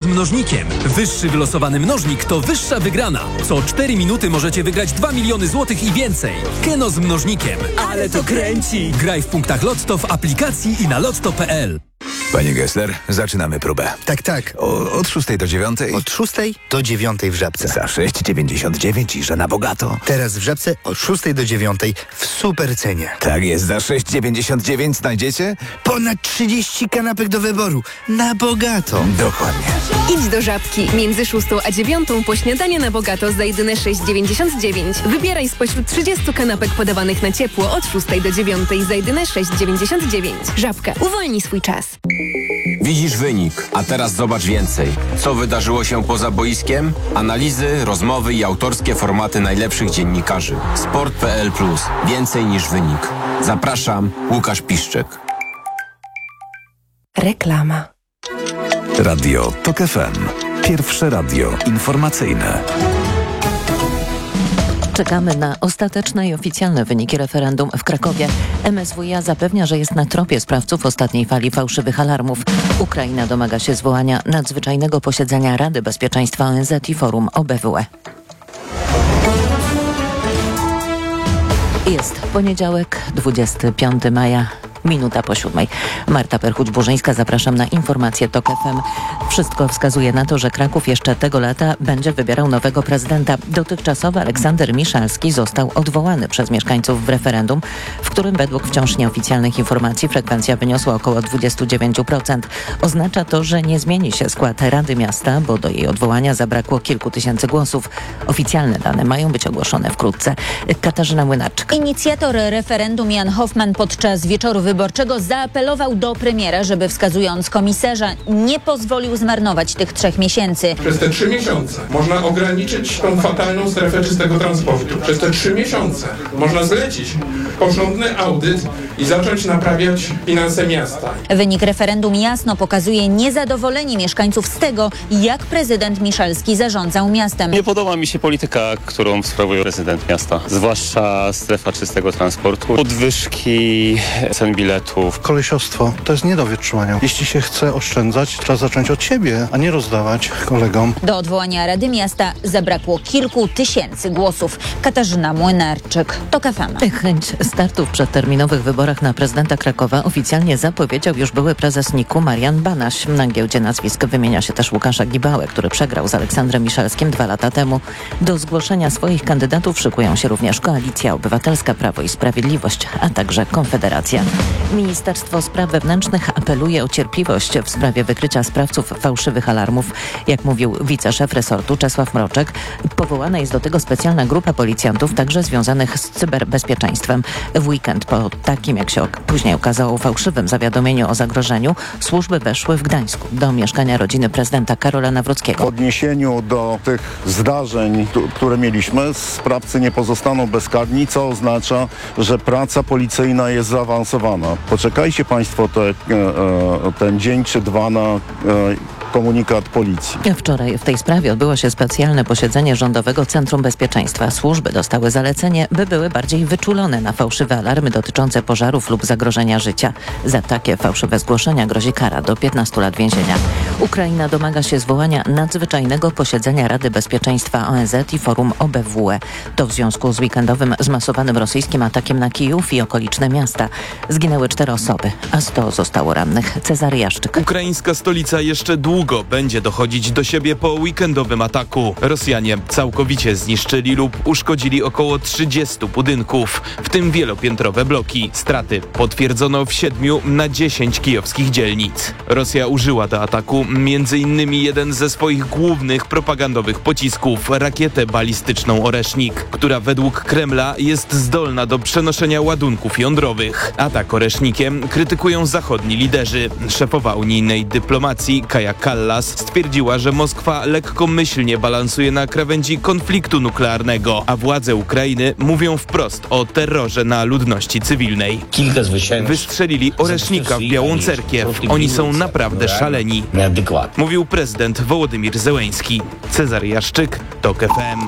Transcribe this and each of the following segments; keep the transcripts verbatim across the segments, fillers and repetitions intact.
mnożnikiem. Wyższy wylosowany mnożnik to wyższa wygrana. Co cztery minuty możecie wygrać dwa miliony złotych i więcej. Keno z mnożnikiem. Ale to kręci! Graj w punktach Lotto w aplikacji i na lotto kropka p l. Panie Gessler, zaczynamy próbę. Tak, tak. O, od szóstej do dziewiątej? Od szóstej do dziewiątej w Żabce. Za sześć dziewięćdziesiąt dziewięć i że na bogato. Teraz w Żabce od szóstej do dziewiątej w super cenie. Tak jest, za sześć dziewięćdziesiąt dziewięć znajdziecie? Ponad trzydzieści kanapek do wyboru. Na bogato. Dokładnie. Idź do Żabki. Między szóstą a dziewiątą po śniadanie na bogato za jedyne sześć dziewięćdziesiąt dziewięć. Wybieraj spośród trzydziestu kanapek podawanych na ciepło od szóstej do dziewiątej za jedyne sześć dziewięćdziesiąt dziewięć. Żabka. Uwolnij swój czas. Widzisz wynik, a teraz zobacz więcej. Co wydarzyło się poza boiskiem? Analizy, rozmowy i autorskie formaty najlepszych dziennikarzy. sport kropka p l plus. Więcej niż wynik. Zapraszam, Łukasz Piszczek. Reklama. Radio TOK F M. Pierwsze radio informacyjne. Czekamy na ostateczne i oficjalne wyniki referendum w Krakowie. M S W iA zapewnia, że jest na tropie sprawców ostatniej fali fałszywych alarmów. Ukraina domaga się zwołania nadzwyczajnego posiedzenia Rady Bezpieczeństwa O N Z i Forum O B W E. Jest poniedziałek, dwudziestego piątego maja. Minuta po siódmej. Marta Perchuć-Burzyńska, zapraszam na informacje TOK F M. Wszystko wskazuje na to, że Kraków jeszcze tego lata będzie wybierał nowego prezydenta. Dotychczasowy Aleksander Miszalski został odwołany przez mieszkańców w referendum, w którym według wciąż nieoficjalnych informacji frekwencja wyniosła około dwadzieścia dziewięć procent. Oznacza to, że nie zmieni się skład Rady Miasta, bo do jej odwołania zabrakło kilku tysięcy głosów. Oficjalne dane mają być ogłoszone wkrótce. Katarzyna Młynarczyk. Inicjator referendum Jan Hoffman podczas wieczoru wyborczego zaapelował do premiera, żeby wskazując komisarza nie pozwolił zmarnować tych trzech miesięcy. Przez te trzy miesiące można ograniczyć tą fatalną strefę czystego transportu. Przez te trzy miesiące można zlecić porządny audyt i zacząć naprawiać finanse miasta. Wynik referendum jasno pokazuje niezadowolenie mieszkańców z tego, jak prezydent Miszalski zarządzał miastem. Nie podoba mi się polityka, którą sprawuje prezydent miasta, zwłaszcza strefa czystego transportu, podwyżki cen biletów. Kolesiostwo to jest nie do wytrzymania. Jeśli się chce oszczędzać, trzeba zacząć od siebie, a nie rozdawać kolegom. Do odwołania Rady Miasta zabrakło kilku tysięcy głosów. Katarzyna Młynarczyk, TOK F M. Chęć startu w przedterminowych wyborach na prezydenta Krakowa oficjalnie zapowiedział już były prezes NIK-u Marian Banaś. Na giełdzie nazwisk wymienia się też Łukasza Gibałę, który przegrał z Aleksandrem Miszalskim dwa lata temu. Do zgłoszenia swoich kandydatów szykują się również Koalicja Obywatelska, Prawo i Sprawiedliwość, a także Konfederacja. Ministerstwo Spraw Wewnętrznych apeluje o cierpliwość w sprawie wykrycia sprawców fałszywych alarmów. Jak mówił wiceszef resortu Czesław Mroczek, powołana jest do tego specjalna grupa policjantów, także związanych z cyberbezpieczeństwem. W weekend po takim, jak się później okazało, fałszywym zawiadomieniu o zagrożeniu, służby weszły w Gdańsku do mieszkania rodziny prezydenta Karola Nawrockiego. W odniesieniu do tych zdarzeń, które mieliśmy, sprawcy nie pozostaną bezkarni, co oznacza, że praca policyjna jest zaawansowana. Poczekajcie Państwo te, e, ten dzień czy dwa na e, komunikat policji. Wczoraj w tej sprawie odbyło się specjalne posiedzenie Rządowego Centrum Bezpieczeństwa. Służby dostały zalecenie, by były bardziej wyczulone na fałszywe alarmy dotyczące pożarów lub zagrożenia życia. Za takie fałszywe zgłoszenia grozi kara do piętnastu lat więzienia. Ukraina domaga się zwołania nadzwyczajnego posiedzenia Rady Bezpieczeństwa O N Z i Forum O B W E. To w związku z weekendowym zmasowanym rosyjskim atakiem na Kijów i okoliczne miasta. Zginęły cztery osoby, a sto zostało rannych. Cezary Jaszczyk. Ukraińska stolica jeszcze długo będzie dochodzić do siebie po weekendowym ataku. Rosjanie całkowicie zniszczyli lub uszkodzili około trzydziestu budynków, w tym wielopiętrowe bloki. Straty potwierdzono w siedmiu na dziesięć kijowskich dzielnic. Rosja użyła do ataku między innymi jeden ze swoich głównych propagandowych pocisków, rakietę balistyczną Oresznik, która według Kremla jest zdolna do przenoszenia ładunków jądrowych. Atak Oresznikiem krytykują zachodni liderzy. Szefowa unijnej dyplomacji Kaja Kallas stwierdziła, że Moskwa lekkomyślnie balansuje na krawędzi konfliktu nuklearnego, a władze Ukrainy mówią wprost o terrorze na ludności cywilnej. Wystrzelili Oresznika w Białą Cerkiew. Oni są naprawdę szaleni, mówił prezydent Wołodymir Zełenski. Cezary Jaszczyk, TOK F M.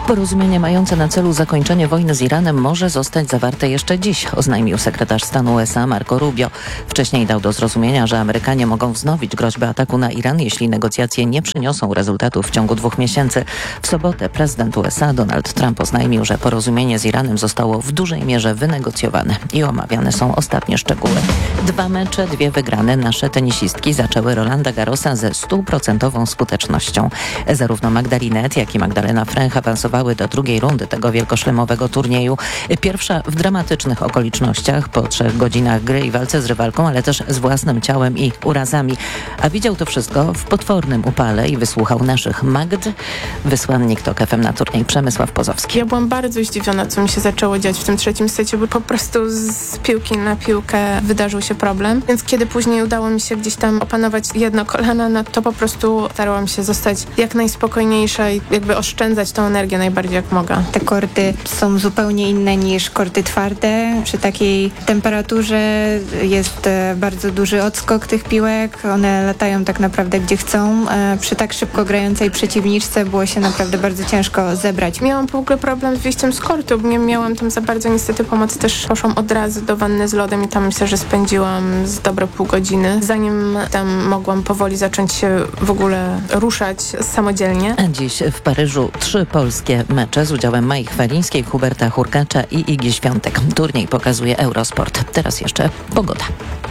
Porozumienie mające na celu zakończenie wojny z Iranem może zostać zawarte jeszcze dziś, oznajmił sekretarz stanu U S A Marco Rubio. Wcześniej dał do zrozumienia, że Amerykanie mogą wznowić groźbę ataku na Iran, jeśli negocjacje nie przyniosą rezultatów w ciągu dwóch miesięcy. W sobotę prezydent U S A Donald Trump oznajmił, że porozumienie z Iranem zostało w dużej mierze wynegocjowane i omawiane są ostatnie szczegóły. Dwa mecze, dwie wygrane. Nasze tenisistki zaczęły Rolanda Garrosa ze stuprocentową skutecznością. Zarówno Magdalinet, jak i Magdalena Fręch awansowały do drugiej rundy tego wielkoszlemowego turnieju. Pierwsza w dramatycznych okolicznościach, po trzech godzinach gry i walce z rywalką, ale też z własnym ciałem i urazami. A widział to wszystko w potwornym upale i wysłuchał naszych Magd. Wysłannik TOK F M na turniej Przemysław Pozowski. Ja byłam bardzo zdziwiona, co mi się zaczęło dziać w tym trzecim secie, bo po prostu z piłki na piłkę wydarzył się problem. Więc kiedy później udało mi się gdzieś tam opanować jedno kolano, no to po prostu starałam się zostać jak najspokojniejsza i jakby oszczędzać tą energię najbardziej jak mogę. Te korty są zupełnie inne niż korty twarde. Przy takiej temperaturze jest bardzo duży odskok tych piłek. One latają tak naprawdę gdzie chcą. Przy tak szybko grającej przeciwniczce było się naprawdę bardzo ciężko zebrać. Miałam w ogóle problem z wyjściem z kortu. Nie miałam tam za bardzo niestety pomocy. Też poszłam od razu do wanny z lodem i tam myślę, że spędziłam z dobre pół godziny, zanim tam mogłam powoli zacząć się w ogóle ruszać samodzielnie. Dziś w Paryżu trzy polskie mecze z udziałem Mai Chwalińskiej, Huberta Hurkacza i Igi Świątek. Turniej pokazuje Eurosport. Teraz jeszcze pogoda.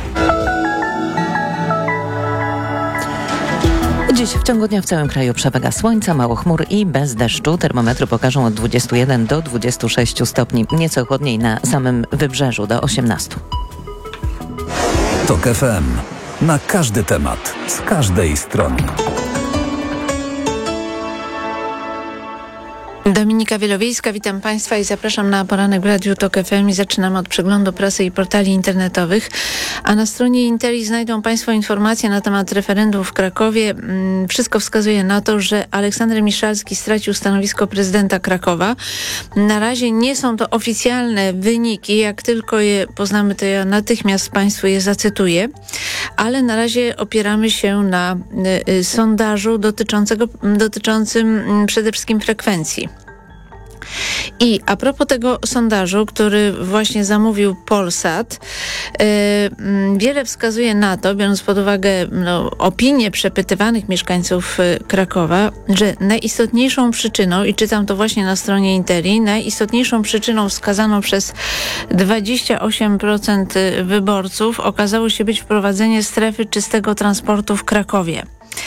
Dziś w ciągu dnia w całym kraju przewaga słońca, mało chmur i bez deszczu. Termometry pokażą od dwudziestu jeden do dwudziestu sześciu stopni. Nieco chłodniej na samym wybrzeżu do osiemnastu. TOK F M. Na każdy temat, z każdej strony. Dominika Wielowiejska, witam Państwa i zapraszam na poranek w Radiu TOK F M i zaczynamy od przeglądu prasy i portali internetowych. A na stronie Interi znajdą Państwo informacje na temat referendum w Krakowie. Wszystko wskazuje na to, że Aleksander Miszalski stracił stanowisko prezydenta Krakowa. Na razie nie są to oficjalne wyniki. Jak tylko je poznamy, to ja natychmiast Państwu je zacytuję. Ale na razie opieramy się na y, sondażu dotyczącego, dotyczącym przede wszystkim frekwencji. I a propos tego sondażu, który właśnie zamówił Polsat, yy, wiele wskazuje na to, biorąc pod uwagę no, opinię przepytywanych mieszkańców Krakowa, że najistotniejszą przyczyną, i czytam to właśnie na stronie Interi, najistotniejszą przyczyną wskazaną przez dwadzieścia osiem procent wyborców okazało się być wprowadzenie strefy czystego transportu w Krakowie.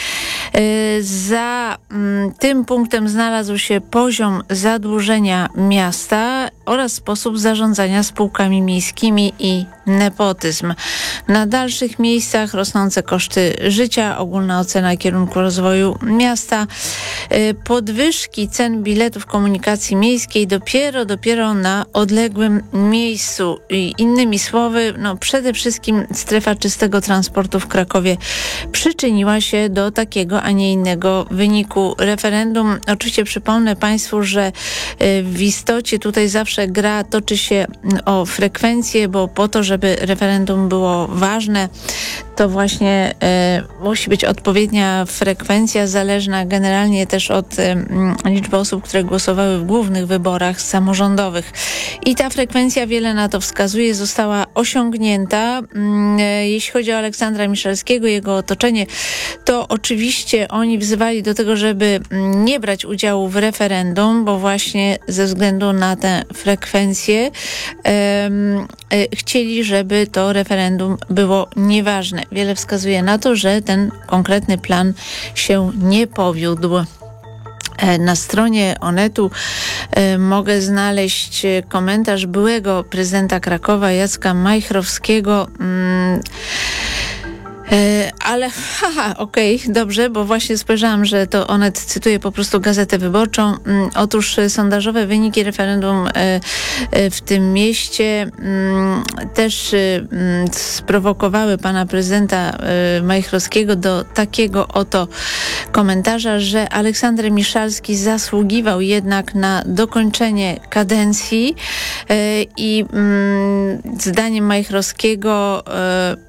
Za tym punktem znalazł się poziom zadłużenia miasta oraz sposób zarządzania spółkami miejskimi i nepotyzm. Na dalszych miejscach rosnące koszty życia, ogólna ocena kierunku rozwoju miasta, podwyżki cen biletów komunikacji miejskiej dopiero, dopiero na odległym miejscu. I innymi słowy, no przede wszystkim strefa czystego transportu w Krakowie przyczyniła się do takiego, a nie innego wyniku referendum. Oczywiście przypomnę Państwu, że w istocie tutaj zawsze gra toczy się o frekwencję, bo po to, żeby referendum było ważne, to właśnie y, musi być odpowiednia frekwencja, zależna generalnie też od y, liczby osób, które głosowały w głównych wyborach samorządowych. I ta frekwencja, wiele na to wskazuje, została osiągnięta. Y, jeśli chodzi o Aleksandra Miszalskiego, jego otoczenie, to oczywiście oni wzywali do tego, żeby nie brać udziału w referendum, bo właśnie ze względu na tę frekwencję y, y, chcieli, żeby to referendum było nieważne. Wiele wskazuje na to, że ten konkretny plan się nie powiódł. Na stronie Onetu y, mogę znaleźć komentarz byłego prezydenta Krakowa Jacka Majchrowskiego. Y, E, ale, haha, okej, okay, dobrze, bo właśnie spojrzałam, że to Onet cytuje po prostu Gazetę Wyborczą. Mm, otóż sondażowe wyniki referendum e, e, w tym mieście mm, też e, sprowokowały pana prezydenta e, Majchrowskiego do takiego oto komentarza, że Aleksander Miszalski zasługiwał jednak na dokończenie kadencji e, i mm, zdaniem Majchrowskiego e,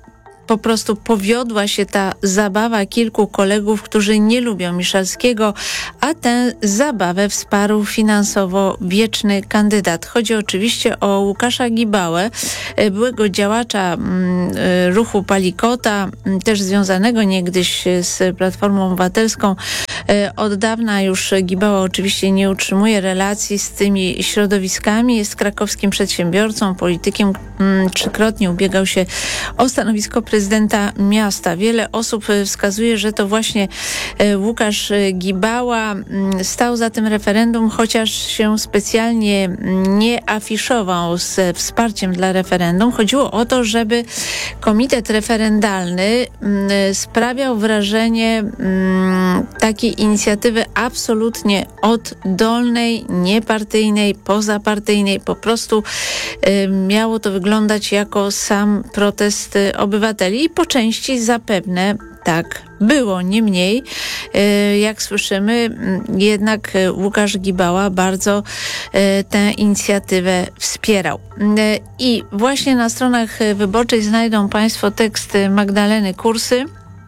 po prostu powiodła się ta zabawa kilku kolegów, którzy nie lubią Miszalskiego, a tę zabawę wsparł finansowo wieczny kandydat. Chodzi oczywiście o Łukasza Gibałę, byłego działacza ruchu Palikota, też związanego niegdyś z Platformą Obywatelską. Od dawna już Gibała oczywiście nie utrzymuje relacji z tymi środowiskami. Jest krakowskim przedsiębiorcą, politykiem. Trzykrotnie ubiegał się o stanowisko prezydenta miasta. Wiele osób wskazuje, że to właśnie Łukasz Gibała stał za tym referendum, chociaż się specjalnie nie afiszował z wsparciem dla referendum. Chodziło o to, żeby komitet referendalny sprawiał wrażenie takiej inicjatywy absolutnie oddolnej, niepartyjnej, pozapartyjnej. Po prostu miało to wyglądać jako sam protest obywateli i po części zapewne tak było. Niemniej, jak słyszymy, jednak Łukasz Gibała bardzo tę inicjatywę wspierał. I właśnie na stronach wyborczej znajdą Państwo tekst Magdaleny Kursy,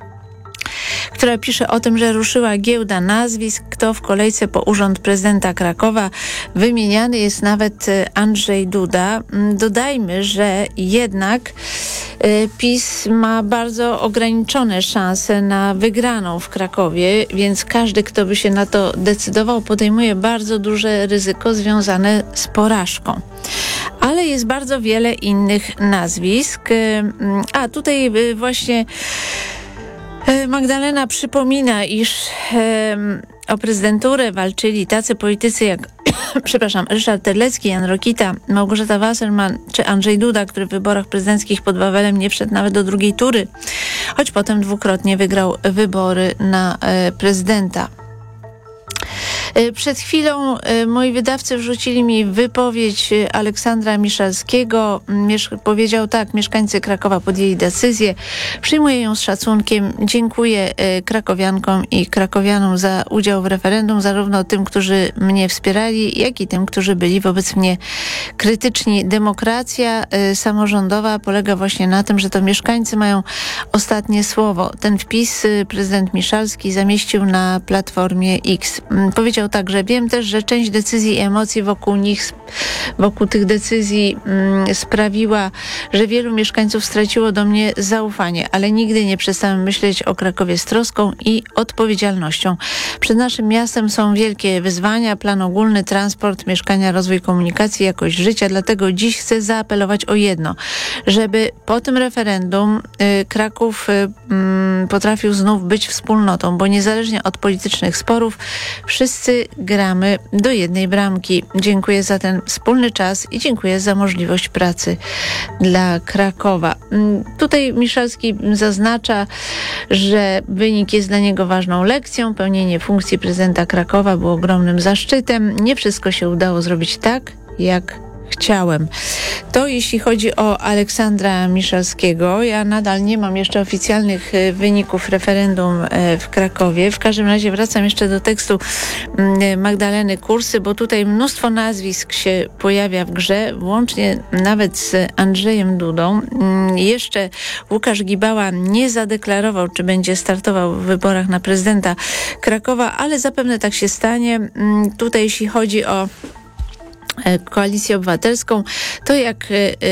która pisze o tym, że ruszyła giełda nazwisk. Kto w kolejce po urząd prezydenta Krakowa? Wymieniany jest nawet Andrzej Duda. Dodajmy, że jednak PiS ma bardzo ograniczone szanse na wygraną w Krakowie, więc każdy, kto by się na to decydował, podejmuje bardzo duże ryzyko związane z porażką. Ale jest bardzo wiele innych nazwisk. A tutaj właśnie Magdalena przypomina, iż e, o prezydenturę walczyli tacy politycy jak przepraszam, Ryszard Terlecki, Jan Rokita, Małgorzata Wasserman czy Andrzej Duda, który w wyborach prezydenckich pod Wawelem nie wszedł nawet do drugiej tury, choć potem dwukrotnie wygrał wybory na e, prezydenta. Przed chwilą moi wydawcy wrzucili mi wypowiedź Aleksandra Miszalskiego. Miesz- powiedział tak: mieszkańcy Krakowa podjęli decyzję, przyjmuję ją z szacunkiem, dziękuję krakowiankom i krakowianom za udział w referendum, zarówno tym, którzy mnie wspierali, jak i tym, którzy byli wobec mnie krytyczni. Demokracja samorządowa polega właśnie na tym, że to mieszkańcy mają ostatnie słowo. Ten wpis prezydent Miszalski zamieścił na Platformie X. Powiedział także: wiem też, że część decyzji i emocji wokół nich, wokół tych decyzji mm, sprawiła, że wielu mieszkańców straciło do mnie zaufanie, ale nigdy nie przestałem myśleć o Krakowie z troską i odpowiedzialnością. Przed naszym miastem są wielkie wyzwania, plan ogólny, transport, mieszkania, rozwój komunikacji, jakość życia, dlatego dziś chcę zaapelować o jedno, żeby po tym referendum y, Kraków y, y, potrafił znów być wspólnotą, bo niezależnie od politycznych sporów wszyscy gramy do jednej bramki. Dziękuję za ten wspólny czas i dziękuję za możliwość pracy dla Krakowa. Tutaj Miszalski zaznacza, że wynik jest dla niego ważną lekcją. Pełnienie funkcji prezydenta Krakowa było ogromnym zaszczytem. Nie wszystko się udało zrobić tak, jak chciałem. To jeśli chodzi o Aleksandra Miszalskiego. Ja nadal nie mam jeszcze oficjalnych wyników referendum w Krakowie. W każdym razie wracam jeszcze do tekstu Magdaleny Kursy, bo tutaj mnóstwo nazwisk się pojawia w grze, włącznie nawet z Andrzejem Dudą. Jeszcze Łukasz Gibała nie zadeklarował, czy będzie startował w wyborach na prezydenta Krakowa, ale zapewne tak się stanie. Tutaj jeśli chodzi o Koalicję Obywatelską, to jak y,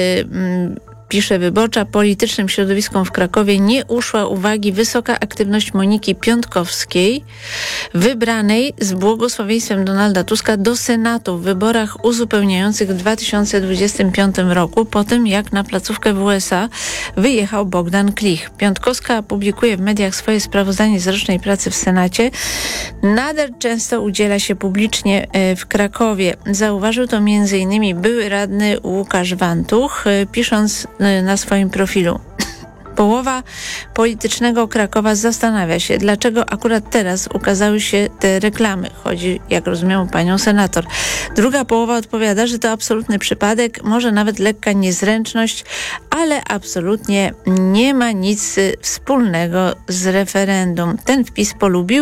y, pisze Wyborcza, politycznym środowiskom w Krakowie nie uszła uwagi wysoka aktywność Moniki Piątkowskiej, wybranej z błogosławieństwem Donalda Tuska do Senatu w wyborach uzupełniających w dwa tysiące dwudziestym piątym roku, po tym jak na placówkę w U S A wyjechał Bogdan Klich. Piątkowska publikuje w mediach swoje sprawozdanie z rocznej pracy w Senacie. Nader często udziela się publicznie w Krakowie. Zauważył to między innymi były radny Łukasz Wantuch, pisząc na swoim profilu: połowa politycznego Krakowa zastanawia się, dlaczego akurat teraz ukazały się te reklamy. Chodzi, jak rozumiem, o panią senator. Druga połowa odpowiada, że to absolutny przypadek, może nawet lekka niezręczność, ale absolutnie nie ma nic wspólnego z referendum. Ten wpis polubił,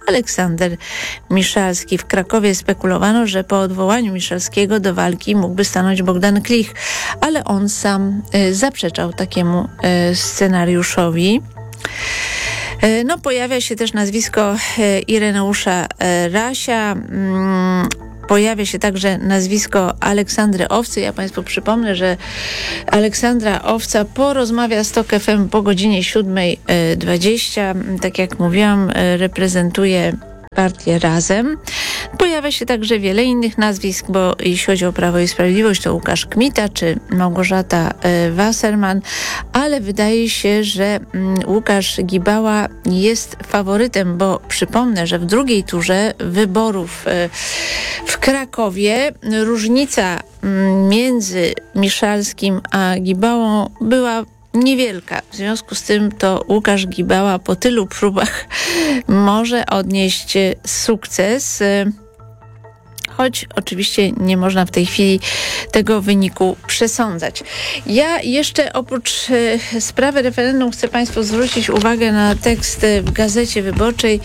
Aleksander Miszalski. W Krakowie spekulowano, że po odwołaniu Miszalskiego do walki mógłby stanąć Bogdan Klich, ale on sam y, zaprzeczał takiemu y, scenariuszowi. Y, no, pojawia się też nazwisko y, Ireneusza y, Rasia. Y, Pojawia się także nazwisko Aleksandry Owcy. Ja Państwu przypomnę, że Aleksandra Owca porozmawia z TOK F M po godzinie siódmej dwadzieścia. Tak jak mówiłam, reprezentuje partię Razem. Pojawia się także wiele innych nazwisk, bo jeśli chodzi o Prawo i Sprawiedliwość, to Łukasz Kmita czy Małgorzata Wasserman, ale wydaje się, że Łukasz Gibała jest faworytem, bo przypomnę, że w drugiej turze wyborów w Krakowie różnica między Miszalskim a Gibałą była niewielka. W związku z tym to Łukasz Gibała po tylu próbach może odnieść sukces, choć oczywiście nie można w tej chwili tego wyniku przesądzać. Ja jeszcze oprócz e, sprawy referendum chcę Państwu zwrócić uwagę na tekst w Gazecie Wyborczej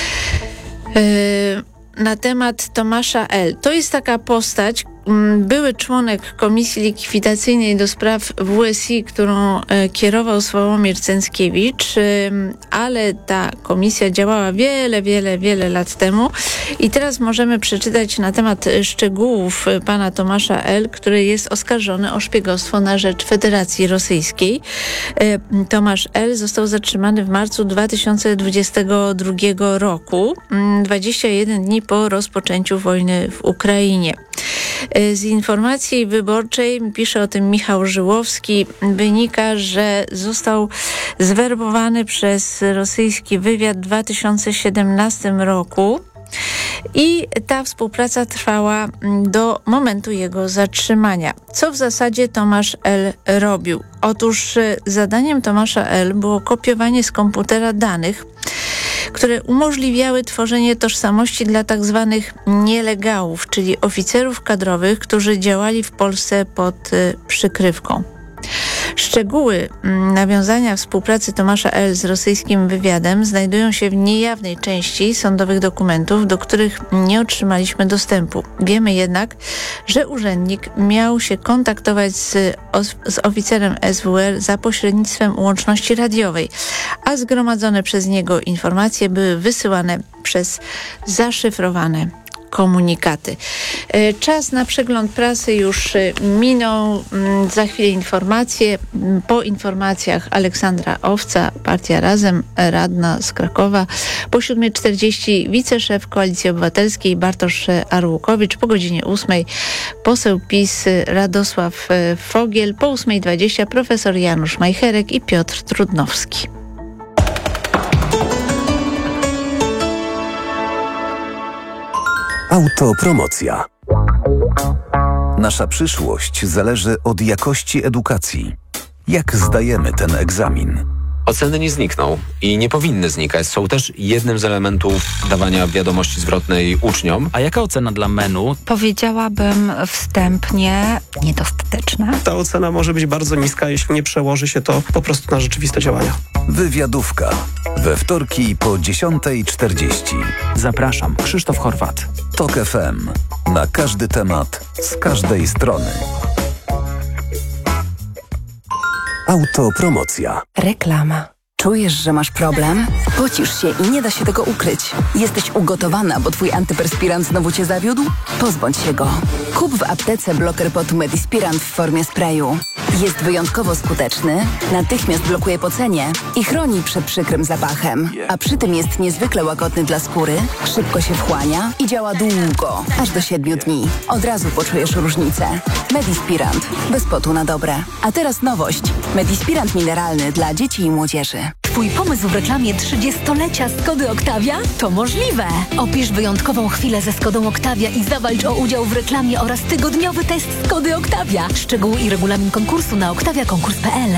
e, na temat Tomasza L. To jest taka postać, były członek Komisji Likwidacyjnej do spraw W S I, którą e, kierował Sławomir Cęckiewicz, e, ale ta komisja działała wiele, wiele, wiele lat temu i teraz możemy przeczytać na temat szczegółów pana Tomasza L., który jest oskarżony o szpiegostwo na rzecz Federacji Rosyjskiej. E, Tomasz L. został zatrzymany w marcu dwa tysiące dwudziestego drugiego roku, dwadzieścia jeden dni po rozpoczęciu wojny w Ukrainie. Z informacji wyborczej, pisze o tym Michał Żyłowski, wynika, że został zwerbowany przez rosyjski wywiad w dwa tysiące siedemnastym roku i ta współpraca trwała do momentu jego zatrzymania. Co w zasadzie Tomasz L. robił? Otóż zadaniem Tomasza L. było kopiowanie z komputera danych, które umożliwiały tworzenie tożsamości dla tak zwanych nielegałów, czyli oficerów kadrowych, którzy działali w Polsce pod y, przykrywką. Szczegóły nawiązania współpracy Tomasza L. z rosyjskim wywiadem znajdują się w niejawnej części sądowych dokumentów, do których nie otrzymaliśmy dostępu. Wiemy jednak, że urzędnik miał się kontaktować z, z oficerem S W R za pośrednictwem łączności radiowej, a zgromadzone przez niego informacje były wysyłane przez zaszyfrowane komunikaty. Czas na przegląd prasy już minął. Za chwilę informacje. Po informacjach Aleksandra Owca, Partia Razem, radna z Krakowa. Po siódmej czterdzieści wiceszef Koalicji Obywatelskiej Bartosz Arłukowicz. Po godzinie ósmej poseł PiS Radosław Fogiel. Po ósmej dwadzieścia profesor Janusz Majcherek i Piotr Trudnowski. Autopromocja. Nasza przyszłość zależy od jakości edukacji. Jak zdajemy ten egzamin? Oceny nie znikną i nie powinny znikać. Są też jednym z elementów dawania wiadomości zwrotnej uczniom. A jaka ocena dla menu? Powiedziałabym wstępnie niedostateczna. Ta ocena może być bardzo niska, jeśli nie przełoży się to po prostu na rzeczywiste działania. Wywiadówka. We wtorki po dziesiątej czterdzieści. Zapraszam, Krzysztof Chorwat. TOK F M. Na każdy temat, z każdej strony. Autopromocja. Reklama. Czujesz, że masz problem? Pocisz się i nie da się tego ukryć. Jesteś ugotowana, bo twój antyperspirant znowu cię zawiódł? Pozbądź się go. Kup w aptece bloker potu Medispirant w formie sprayu. Jest wyjątkowo skuteczny, natychmiast blokuje pocenie i chroni przed przykrym zapachem. A przy tym jest niezwykle łagodny dla skóry, szybko się wchłania i działa długo, aż do siedmiu dni. Od razu poczujesz różnicę. Medispirant. Bez potu na dobre. A teraz nowość. Medispirant mineralny dla dzieci i młodzieży. Twój pomysł w reklamie trzydziestolecia Skody Octavia? To możliwe! Opisz wyjątkową chwilę ze Skodą Octavia i zawalcz o udział w reklamie oraz tygodniowy test Skody Octavia. Szczegóły i regulamin konkursu na octavia konkurs kropka p l.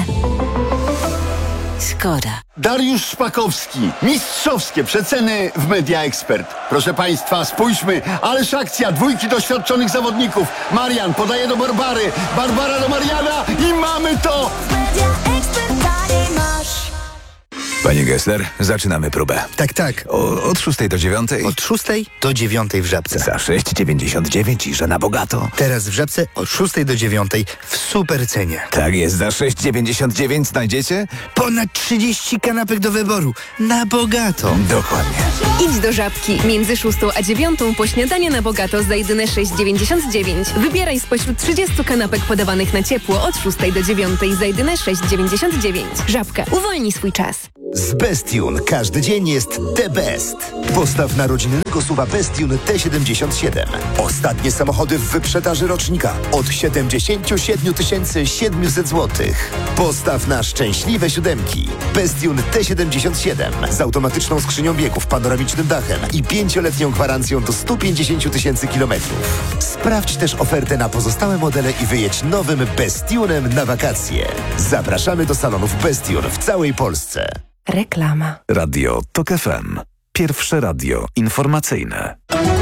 Skoda. Dariusz Szpakowski. Mistrzowskie przeceny w Media Expert. Proszę Państwa, spójrzmy, ależ akcja dwójki doświadczonych zawodników. Marian podaje do Barbary, Barbara do Mariana i mamy to! Media Expert masz. Panie Gessler, zaczynamy próbę. Tak, tak. O, od szóstej do dziewiątej? Od szóstej do dziewiątej w Żabce. Za sześć dziewięćdziesiąt dziewięć i że na bogato. Teraz w Żabce od szóstej do dziewiątej w super cenie. Tak jest, za sześć dziewięćdziesiąt dziewięć znajdziecie? Ponad trzydzieści kanapek do wyboru. Na bogato. Dokładnie. Idź do Żabki. Między szóstą a dziewiątą po śniadanie na bogato za jedyne sześć dziewięćdziesiąt dziewięć. Wybieraj spośród trzydziestu kanapek podawanych na ciepło od szóstej do dziewiątej za jedyne sześć dziewięćdziesiąt dziewięć. Żabka. Uwolnij swój czas. Z Bestune każdy dzień jest the best. Postaw na rodzinnego suwa Bestune T siedemdziesiąt siedem. Ostatnie samochody w wyprzedaży rocznika od siedemdziesiąt siedem tysięcy siedemset złotych. Postaw na szczęśliwe siódemki. Bestune T siedemdziesiąt siedem z automatyczną skrzynią biegów, panoramicznym dachem i pięcioletnią gwarancją do stu pięćdziesięciu tysięcy kilometrów. Sprawdź też ofertę na pozostałe modele i wyjedź nowym Bestunem na wakacje. Zapraszamy do salonów Bestune w całej Polsce. Reklama. Radio TOK F M. Pierwsze radio informacyjne.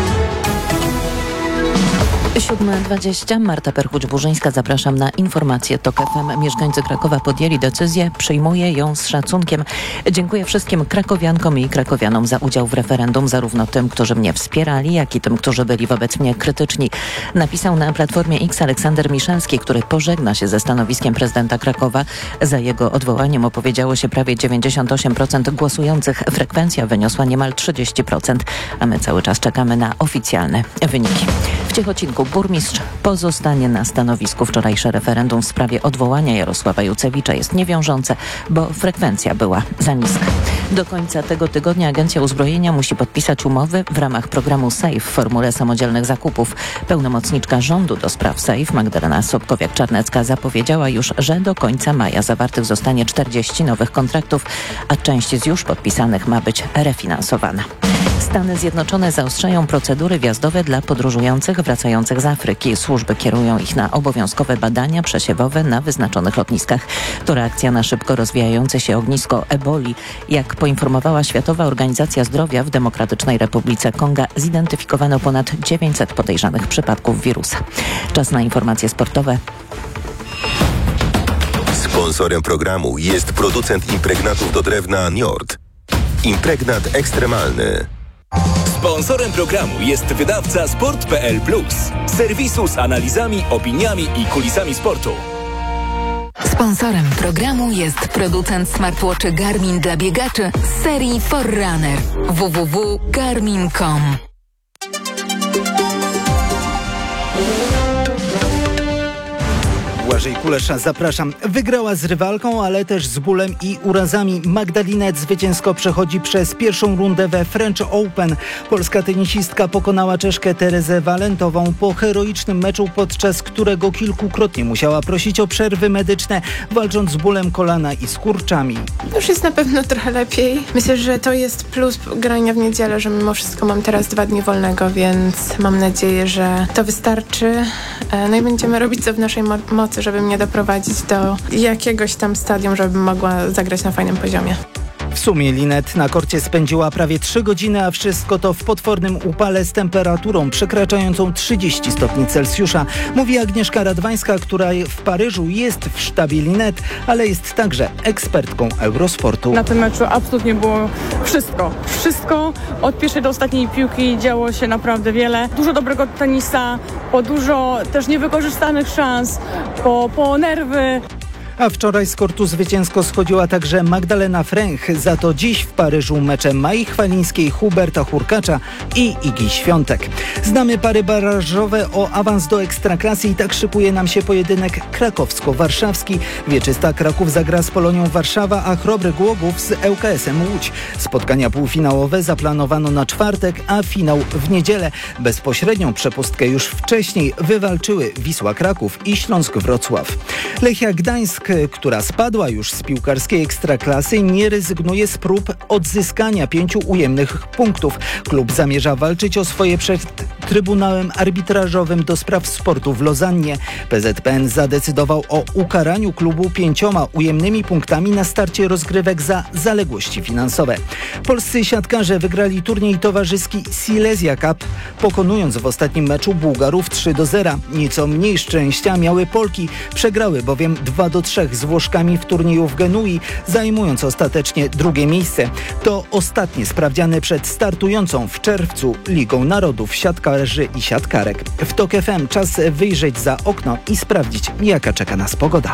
siódma dwadzieścia. Marta Perchuć-Burzyńska. Zapraszam na informację TOK F M. Mieszkańcy Krakowa podjęli decyzję. Przyjmuję ją z szacunkiem. Dziękuję wszystkim krakowiankom i krakowianom za udział w referendum, zarówno tym, którzy mnie wspierali, jak i tym, którzy byli wobec mnie krytyczni. Napisał na Platformie X Aleksander Miszalski, który pożegna się ze stanowiskiem prezydenta Krakowa. Za jego odwołaniem opowiedziało się prawie dziewięćdziesiąt osiem procent głosujących. Frekwencja wyniosła niemal trzydzieści procent, a my cały czas czekamy na oficjalne wyniki. W Ciechocinku burmistrz pozostanie na stanowisku. Wczorajsze referendum w sprawie odwołania Jarosława Jucewicza jest niewiążące, bo frekwencja była za niska. Do końca tego tygodnia Agencja Uzbrojenia musi podpisać umowy w ramach programu SAFE w formule samodzielnych zakupów. Pełnomocniczka rządu do spraw SAFE Magdalena Sobkowiak-Czarnecka zapowiedziała już, że do końca maja zawartych zostanie czterdzieści nowych kontraktów, a część z już podpisanych ma być refinansowana. Stany Zjednoczone zaostrzają procedury wjazdowe dla podróżujących wracających z Afryki. Służby kierują ich na obowiązkowe badania przesiewowe na wyznaczonych lotniskach. To reakcja na szybko rozwijające się ognisko eboli. Jak poinformowała Światowa Organizacja Zdrowia, w Demokratycznej Republice Konga zidentyfikowano ponad dziewięćset podejrzanych przypadków wirusa. Czas na informacje sportowe. Sponsorem programu jest producent impregnatów do drewna Njord. Impregnat ekstremalny. Sponsorem programu jest wydawca sport kropka p l plus, serwisu z analizami, opiniami i kulisami sportu. Sponsorem programu jest producent smartwatchy Garmin dla biegaczy z serii Forerunner. w w w kropka garmin kropka com. Błażej Kulesza, zapraszam. Wygrała z rywalką, ale też z bólem i urazami. Magdalinet zwycięsko przechodzi przez pierwszą rundę we French Open. Polska tenisistka pokonała Czeszkę Terezę Walentową po heroicznym meczu, podczas którego kilkukrotnie musiała prosić o przerwy medyczne, walcząc z bólem kolana i skurczami. Już jest na pewno trochę lepiej. Myślę, że to jest plus grania w niedzielę, że mimo wszystko mam teraz dwa dni wolnego, więc mam nadzieję, że to wystarczy. No i będziemy robić co w naszej mo- mocy, żeby mnie doprowadzić do jakiegoś tam stadium, żebym mogła zagrać na fajnym poziomie. W sumie Linet na korcie spędziła prawie trzy godziny, a wszystko to w potwornym upale z temperaturą przekraczającą trzydzieści stopni Celsjusza. Mówi Agnieszka Radwańska, która w Paryżu jest w sztabie Linet, ale jest także ekspertką Eurosportu. Na tym meczu absolutnie było wszystko. Wszystko od pierwszej do ostatniej piłki działo się naprawdę wiele. Dużo dobrego tenisa, po dużo też niewykorzystanych szans, po, po nerwy. A wczoraj z kortu zwycięsko schodziła także Magdalena Fręch. Za to dziś w Paryżu mecze Mai Chwalińskiej, Huberta Hurkacza i Igi Świątek. Znamy pary barażowe o awans do Ekstraklasy i tak szykuje nam się pojedynek krakowsko-warszawski. Wieczysta Kraków zagra z Polonią Warszawa, a Chrobry Głogów z L K S-em Łódź. Spotkania półfinałowe zaplanowano na czwartek, a finał w niedzielę. Bezpośrednią przepustkę już wcześniej wywalczyły Wisła Kraków i Śląsk Wrocław. Lechia Gdańsk, która spadła już z piłkarskiej Ekstraklasy, nie rezygnuje z prób odzyskania pięciu ujemnych punktów. Klub zamierza walczyć o swoje przed Trybunałem Arbitrażowym do spraw sportu w Lozannie. P Z P N zadecydował o ukaraniu klubu pięcioma ujemnymi punktami na starcie rozgrywek za zaległości finansowe. Polscy siatkarze wygrali turniej towarzyski Silesia Cup, pokonując w ostatnim meczu Bułgarów trzy do zera. Nieco mniej szczęścia miały Polki, przegrały bowiem dwa do trzech z Włoszkami w turnieju w Genui, zajmując ostatecznie drugie miejsce. To ostatnie sprawdziany przed startującą w czerwcu Ligą Narodów siatkarzy i siatkarek. W TOK F M czas wyjrzeć za okno i sprawdzić, jaka czeka nas pogoda.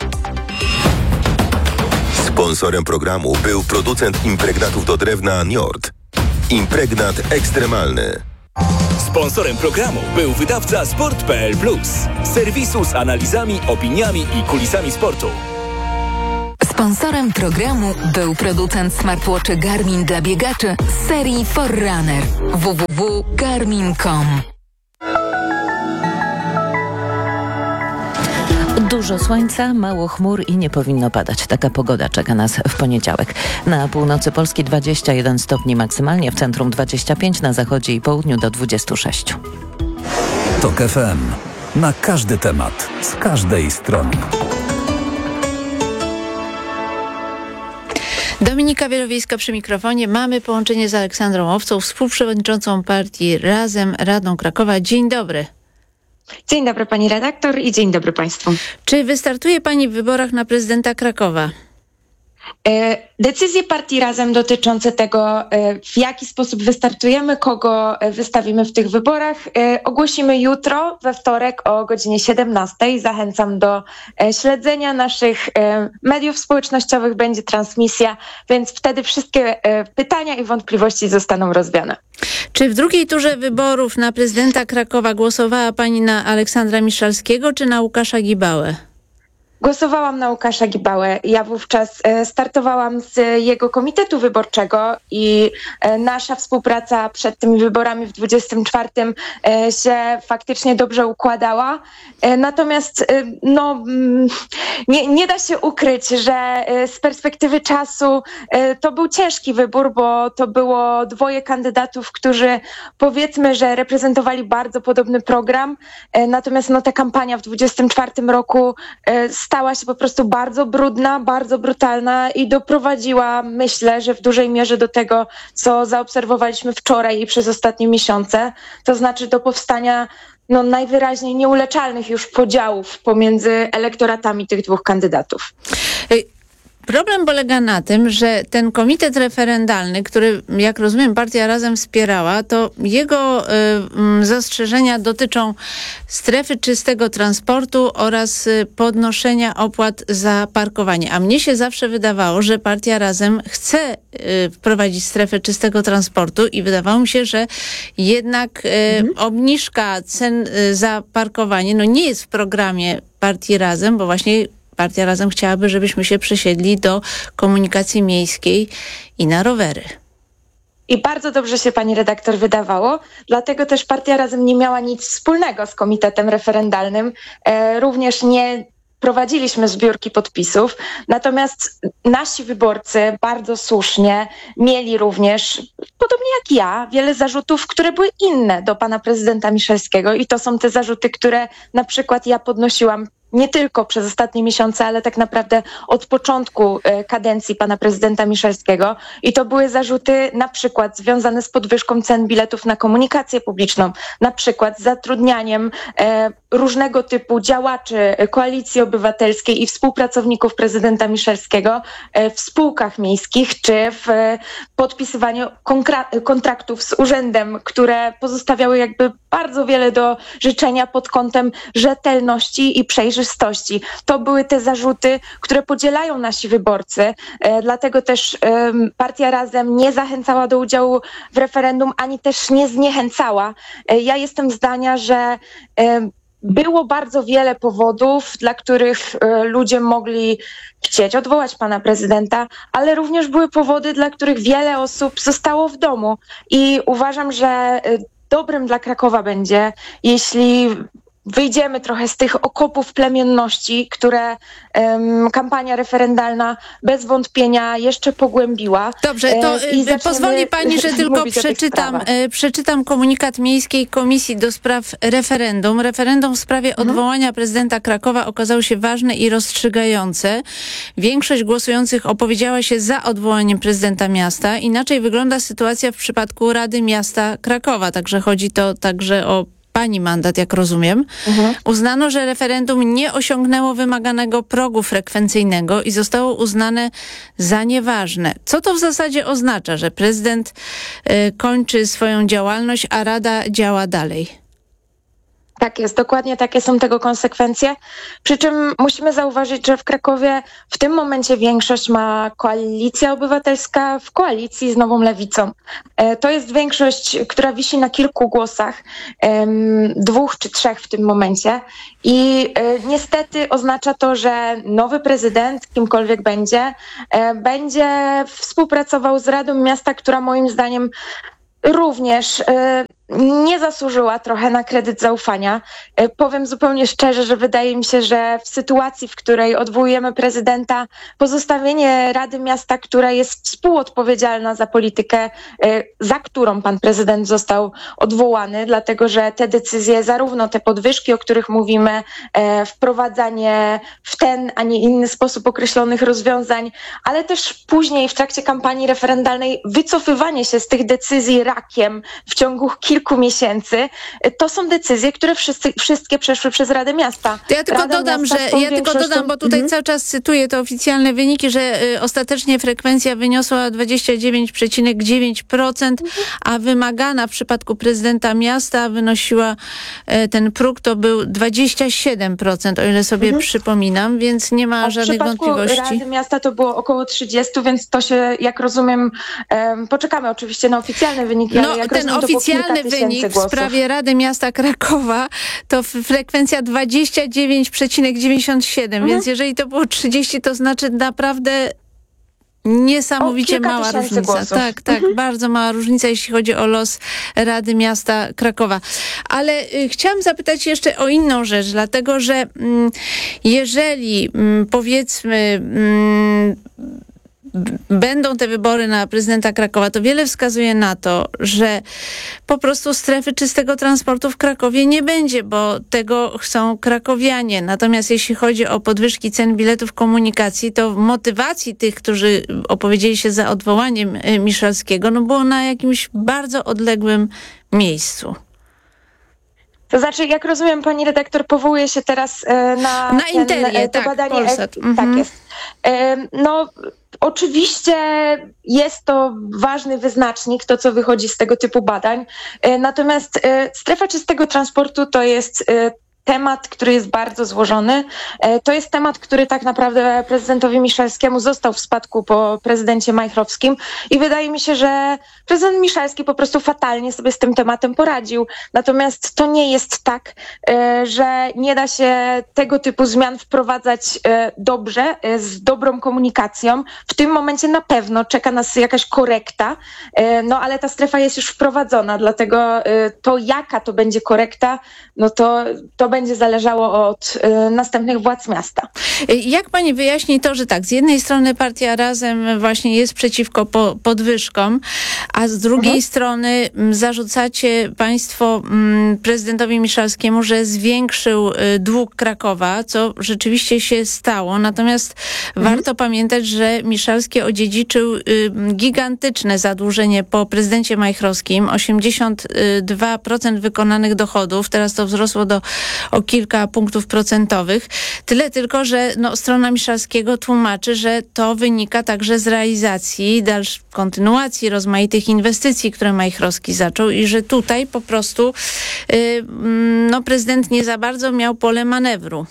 Sponsorem programu był producent impregnatów do drewna Njord. Impregnat ekstremalny. Sponsorem programu był wydawca sport kropka p l plus, serwisu z analizami, opiniami i kulisami sportu. Sponsorem programu był producent smartwatchy Garmin dla biegaczy z serii Forerunner. w w w kropka garmin kropka com. Dużo słońca, mało chmur i nie powinno padać. Taka pogoda czeka nas w poniedziałek. Na północy Polski dwadzieścia jeden stopni maksymalnie, w centrum dwadzieścia pięć, na zachodzie i południu do dwudziestu sześciu. TOK F M. Na każdy temat, z każdej strony. Dominika Wielowiejska przy mikrofonie. Mamy połączenie z Aleksandrą Owcą, współprzewodniczącą partii Razem, Radną Krakowa. Dzień dobry. Dzień dobry pani redaktor i dzień dobry państwu. Czy wystartuje pani w wyborach na prezydenta Krakowa? Decyzje partii Razem dotyczące tego, w jaki sposób wystartujemy, kogo wystawimy w tych wyborach, ogłosimy jutro, we wtorek o godzinie siedemnastej. Zachęcam do śledzenia naszych mediów społecznościowych, będzie transmisja, więc wtedy wszystkie pytania i wątpliwości zostaną rozwiane. Czy w drugiej turze wyborów na prezydenta Krakowa głosowała pani na Aleksandra Miszalskiego czy na Łukasza Gibałę? Głosowałam na Łukasza Gibałę. Ja wówczas startowałam z jego komitetu wyborczego i nasza współpraca przed tymi wyborami w dwudziestym czwartym się faktycznie dobrze układała. Natomiast no, nie, nie da się ukryć, że z perspektywy czasu to był ciężki wybór, bo to było dwoje kandydatów, którzy powiedzmy, że reprezentowali bardzo podobny program. Natomiast no, ta kampania w dwudziestym czwartym roku stała się po prostu bardzo brudna, bardzo brutalna i doprowadziła, myślę, że w dużej mierze do tego, co zaobserwowaliśmy wczoraj i przez ostatnie miesiące, to znaczy do powstania no, najwyraźniej nieuleczalnych już podziałów pomiędzy elektoratami tych dwóch kandydatów. Problem polega na tym, że ten komitet referendalny, który, jak rozumiem, partia Razem wspierała, to jego y, zastrzeżenia dotyczą strefy czystego transportu oraz y, podnoszenia opłat za parkowanie. A mnie się zawsze wydawało, że partia Razem chce y, wprowadzić strefę czystego transportu i wydawało mi się, że jednak y, mhm. obniżka cen y, za parkowanie no nie jest w programie partii Razem, bo właśnie partia Razem chciałaby, żebyśmy się przesiedli do komunikacji miejskiej i na rowery. I bardzo dobrze się pani redaktor wydawało, dlatego też partia Razem nie miała nic wspólnego z komitetem referendalnym. E, również nie prowadziliśmy zbiórki podpisów, natomiast nasi wyborcy bardzo słusznie mieli również, podobnie jak ja, wiele zarzutów, które były inne do pana prezydenta Miszalskiego i to są te zarzuty, które na przykład ja podnosiłam nie tylko przez ostatnie miesiące, ale tak naprawdę od początku kadencji pana prezydenta Miszalskiego. I to były zarzuty na przykład związane z podwyżką cen biletów na komunikację publiczną, na przykład z zatrudnianiem e, różnego typu działaczy Koalicji Obywatelskiej i współpracowników prezydenta Miszalskiego e, w spółkach miejskich, czy w e, podpisywaniu konkra- kontraktów z urzędem, które pozostawiały jakby bardzo wiele do życzenia pod kątem rzetelności i przejrzystości. To były te zarzuty, które podzielają nasi wyborcy, e, dlatego też e, partia Razem nie zachęcała do udziału w referendum, ani też nie zniechęcała. E, ja jestem zdania, że e, było bardzo wiele powodów, dla których e, ludzie mogli chcieć odwołać pana prezydenta, ale również były powody, dla których wiele osób zostało w domu i uważam, że e, dobrym dla Krakowa będzie, jeśli wyjdziemy trochę z tych okopów plemienności, które um, kampania referendalna bez wątpienia jeszcze pogłębiła. Dobrze, to e, i pozwoli pani, że tylko przeczytam, e, przeczytam komunikat Miejskiej Komisji do Spraw Referendum. Referendum w sprawie mhm. odwołania prezydenta Krakowa okazało się ważne i rozstrzygające. Większość głosujących opowiedziała się za odwołaniem prezydenta miasta. Inaczej wygląda sytuacja w przypadku Rady Miasta Krakowa. Także chodzi to także o pani mandat, jak rozumiem. Mhm. Uznano, że referendum nie osiągnęło wymaganego progu frekwencyjnego i zostało uznane za nieważne. Co to w zasadzie oznacza, że prezydent y, kończy swoją działalność, a Rada działa dalej? Tak jest, dokładnie takie są tego konsekwencje. Przy czym musimy zauważyć, że w Krakowie w tym momencie większość ma Koalicja Obywatelska w koalicji z Nową Lewicą. To jest większość, która wisi na kilku głosach, dwóch czy trzech w tym momencie. I niestety oznacza to, że nowy prezydent, kimkolwiek będzie, będzie współpracował z Radą Miasta, która moim zdaniem również nie zasłużyła trochę na kredyt zaufania. Powiem zupełnie szczerze, że wydaje mi się, że w sytuacji, w której odwołujemy prezydenta, pozostawienie Rady Miasta, która jest współodpowiedzialna za politykę, za którą pan prezydent został odwołany, dlatego że te decyzje, zarówno te podwyżki, o których mówimy, wprowadzanie w ten, a nie inny sposób określonych rozwiązań, ale też później w trakcie kampanii referendalnej wycofywanie się z tych decyzji rakiem w ciągu kilku kilku miesięcy, to są decyzje, które wszyscy, wszystkie przeszły przez Radę Miasta. To ja tylko Rada dodam, że ja tylko dodam, bo tutaj mhm. cały czas cytuję te oficjalne wyniki, że y, ostatecznie frekwencja wyniosła dwadzieścia dziewięć przecinek dziewięć procent, mhm. a wymagana w przypadku prezydenta miasta wynosiła y, ten próg to był dwadzieścia siedem procent, o ile sobie mhm. przypominam, więc nie ma a żadnych wątpliwości. W przypadku Rady Miasta to było około trzydzieści, więc to się, jak rozumiem, um, poczekamy oczywiście na oficjalne wyniki, no, ale jak ten rozumiem, oficjalny wynik w sprawie Rady Miasta Krakowa to frekwencja dwadzieścia dziewięć przecinek dziewięćdziesiąt siedem, mhm. więc jeżeli to było trzydzieści, to znaczy naprawdę niesamowicie mała różnica. Głosów. Tak, tak, mhm. bardzo mała różnica, jeśli chodzi o los Rady Miasta Krakowa. Ale y, chciałam zapytać jeszcze o inną rzecz, dlatego że mm, jeżeli mm, powiedzmy mm, będą te wybory na prezydenta Krakowa, to wiele wskazuje na to, że po prostu strefy czystego transportu w Krakowie nie będzie, bo tego chcą krakowianie. Natomiast jeśli chodzi o podwyżki cen biletów komunikacji, to motywacji tych, którzy opowiedzieli się za odwołaniem Miszalskiego, no było na jakimś bardzo odległym miejscu. To znaczy, jak rozumiem, pani redaktor powołuje się teraz e, na, na ten, Interię, to tak, badanie. Polsat. E, mhm. Tak jest. E, no, oczywiście jest to ważny wyznacznik, to co wychodzi z tego typu badań. E, natomiast e, strefa czystego transportu to jest e, temat, który jest bardzo złożony. To jest temat, który tak naprawdę prezydentowi Miszalskiemu został w spadku po prezydencie Majchrowskim i wydaje mi się, że prezydent Miszalski po prostu fatalnie sobie z tym tematem poradził. Natomiast to nie jest tak, że nie da się tego typu zmian wprowadzać dobrze, z dobrą komunikacją. W tym momencie na pewno czeka nas jakaś korekta, no ale ta strefa jest już wprowadzona, dlatego to jaka to będzie korekta, no to, to będzie zależało od y, następnych władz miasta. Jak pani wyjaśni to, że tak, z jednej strony partia Razem właśnie jest przeciwko po, podwyżkom, a z drugiej mhm. strony m, zarzucacie państwo m, prezydentowi Miszalskiemu, że zwiększył y, dług Krakowa, co rzeczywiście się stało. Natomiast mhm. warto pamiętać, że Miszalski odziedziczył y, gigantyczne zadłużenie po prezydencie Majchrowskim, osiemdziesiąt dwa procent wykonanych dochodów, teraz to wzrosło do o kilka punktów procentowych. Tyle tylko, że no, strona Miszalskiego tłumaczy, że to wynika także z realizacji, dalszej kontynuacji rozmaitych inwestycji, które Majchrowski zaczął i że tutaj po prostu yy, no, prezydent nie za bardzo miał pole manewru.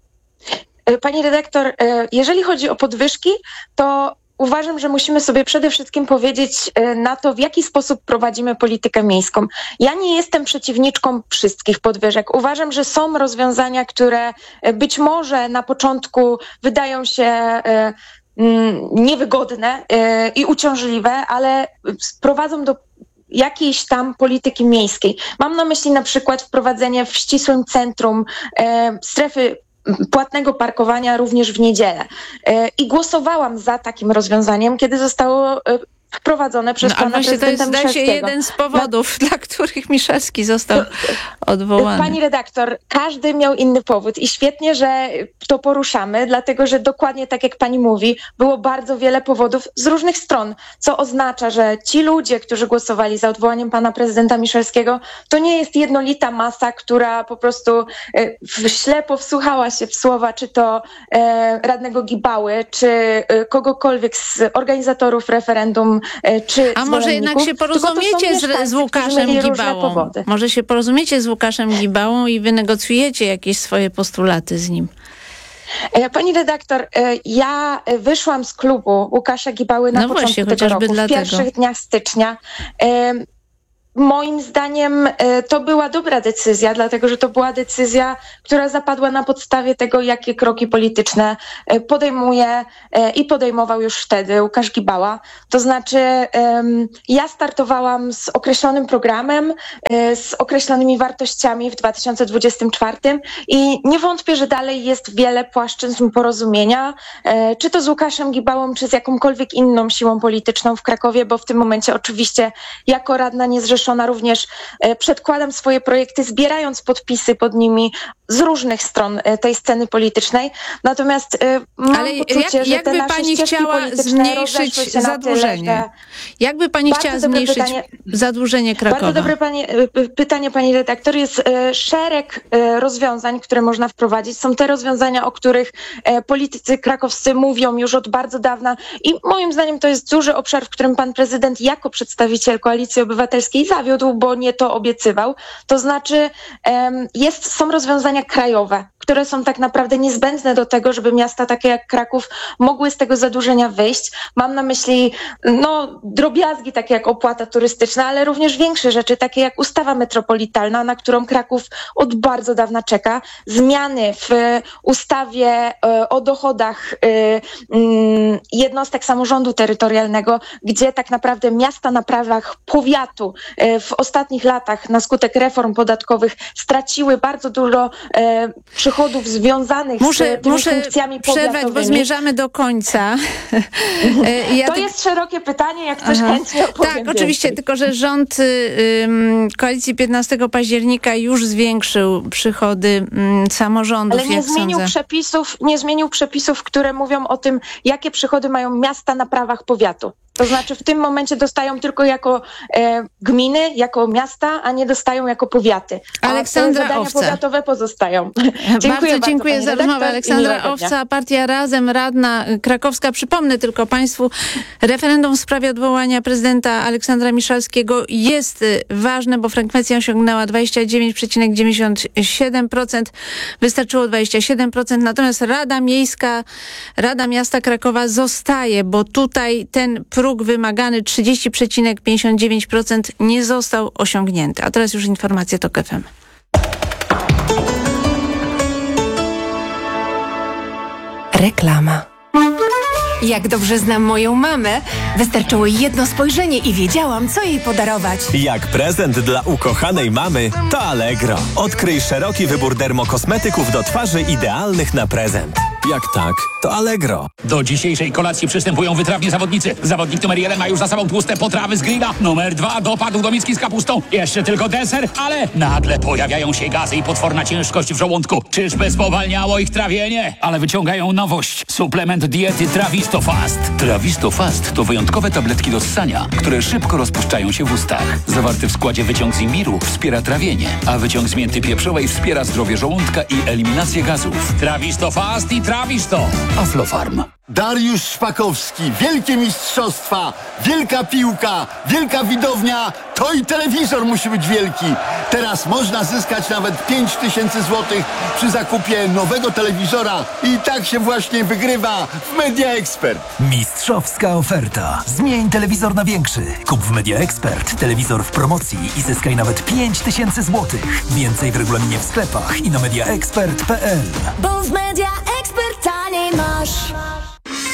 Pani redaktor, jeżeli chodzi o podwyżki, to uważam, że musimy sobie przede wszystkim powiedzieć na to, w jaki sposób prowadzimy politykę miejską. Ja nie jestem przeciwniczką wszystkich podwyżek. Uważam, że są rozwiązania, które być może na początku wydają się niewygodne i uciążliwe, ale prowadzą do jakiejś tam polityki miejskiej. Mam na myśli na przykład wprowadzenie w ścisłym centrum e, strefy płatnego parkowania również w niedzielę. E, I głosowałam za takim rozwiązaniem, kiedy zostało e, wprowadzone przez no, pana właśnie prezydenta to jest, zdaje się, jeden z powodów, no, dla których Miszalski został odwołany. Pani redaktor, każdy miał inny powód i świetnie, że to poruszamy, dlatego że dokładnie tak jak pani mówi, było bardzo wiele powodów z różnych stron, co oznacza, że ci ludzie, którzy głosowali za odwołaniem pana prezydenta Miszalskiego, to nie jest jednolita masa, która po prostu e, ślepo wsłuchała się w słowa, czy to e, radnego Gibały, czy e, kogokolwiek z organizatorów referendum, czy A może jednak się porozumiecie z, z Łukaszem Gibałą? Może się porozumiecie z Łukaszem Gibałą i wynegocjujecie jakieś swoje postulaty z nim? Pani redaktor, ja wyszłam z klubu Łukasza Gibały na no początku właśnie, tego roku, dlatego. w pierwszych dniach stycznia. Moim zdaniem to była dobra decyzja, dlatego że to była decyzja, która zapadła na podstawie tego, jakie kroki polityczne podejmuje i podejmował już wtedy Łukasz Gibała. To znaczy ja startowałam z określonym programem, z określonymi wartościami w dwa tysiące dwudziestym czwartym i nie wątpię, że dalej jest wiele płaszczyzn porozumienia, czy to z Łukaszem Gibałą, czy z jakąkolwiek inną siłą polityczną w Krakowie, bo w tym momencie oczywiście jako radna niezrzeszona również przedkładam swoje projekty, zbierając podpisy pod nimi z różnych stron tej sceny politycznej. Natomiast mam Ale poczucie, jak, że te jakby nasze pani chciała zmniejszyć się zadłużenie? Tyle, jakby pani chciała zmniejszyć pytanie, zadłużenie Krakowa? Bardzo dobre panie, pytanie, pani redaktor. Jest szereg rozwiązań, które można wprowadzić. Są te rozwiązania, o których politycy krakowscy mówią już od bardzo dawna i moim zdaniem to jest duży obszar, w którym pan prezydent jako przedstawiciel Koalicji Obywatelskiej zawiódł, bo nie to obiecywał. To znaczy jest, są rozwiązania krajowe, które są tak naprawdę niezbędne do tego, żeby miasta takie jak Kraków mogły z tego zadłużenia wyjść. Mam na myśli no, drobiazgi takie jak opłata turystyczna, ale również większe rzeczy, takie jak ustawa metropolitalna, na którą Kraków od bardzo dawna czeka. Zmiany w ustawie o dochodach jednostek samorządu terytorialnego, gdzie tak naprawdę miasta na prawach powiatu w ostatnich latach na skutek reform podatkowych straciły bardzo dużo e, przychodów związanych muszę, z tymi muszę funkcjami przerwać, powiatowymi. bo zmierzamy do końca. ja to tak... jest szerokie pytanie, jak coś Aha. chętnie opowiem. Tak, oczywiście, tylko że rząd y, Koalicji piętnastego października już zwiększył przychody y, samorządów. Ale nie jak zmienił sądzę. przepisów, nie zmienił przepisów, które mówią o tym, jakie przychody mają miasta na prawach powiatu. To znaczy w tym momencie dostają tylko jako e, gminy, jako miasta, a nie dostają jako powiaty. A Aleksandra te zadania Owca. powiatowe pozostają. dziękuję bardzo, bardzo dziękuję za rozmowę. Aleksandra Owca, dnia. Partia Razem, radna krakowska. Przypomnę tylko państwu, referendum w sprawie odwołania prezydenta Aleksandra Miszalskiego jest ważne, bo frekwencja osiągnęła dwadzieścia dziewięć przecinek dziewięćdziesiąt siedem procent. Wystarczyło dwadzieścia siedem procent. Natomiast Rada Miejska, Rada Miasta Krakowa zostaje, bo tutaj ten próg wymagany trzydzieści przecinek pięćdziesiąt dziewięć procent nie został osiągnięty. A teraz już informacje TOK F M. Reklama. Jak dobrze znam moją mamę, wystarczyło jedno spojrzenie i wiedziałam, co jej podarować. Jak prezent dla ukochanej mamy, to Allegro. Odkryj szeroki wybór dermokosmetyków do twarzy idealnych na prezent. Jak tak, to Allegro. Do dzisiejszej kolacji przystępują wytrawni zawodnicy. Zawodnik numer jeden ma już za sobą tłuste potrawy z grilla. Numer dwa dopadł do miski z kapustą. Jeszcze tylko deser, ale nagle pojawiają się gazy i potworna ciężkość w żołądku. Czyżby spowalniało ich trawienie? Ale wyciągają nowość. Suplement diety Trawisto Fast. Trawisto Fast to wyjątkowe tabletki do ssania, które szybko rozpuszczają się w ustach. Zawarty w składzie wyciąg z imbiru wspiera trawienie, a wyciąg z mięty pieprzowej wspiera zdrowie żołądka i eliminację gazów. Trawisto Fast i Trawisto. Aflofarm. Dariusz Szpakowski, wielkie mistrzostwa, wielka piłka, wielka widownia, to i telewizor musi być wielki. Teraz można zyskać nawet pięć tysięcy złotych przy zakupie nowego telewizora i tak się właśnie wygrywa w Media Expert. Mistrzowska oferta. Zmień telewizor na większy. Kup w Media Expert telewizor w promocji i zyskaj nawet pięć tysięcy złotych. Więcej w regulaminie w sklepach i na mediaexpert kropka p l. Bo w Media Expert taniej masz.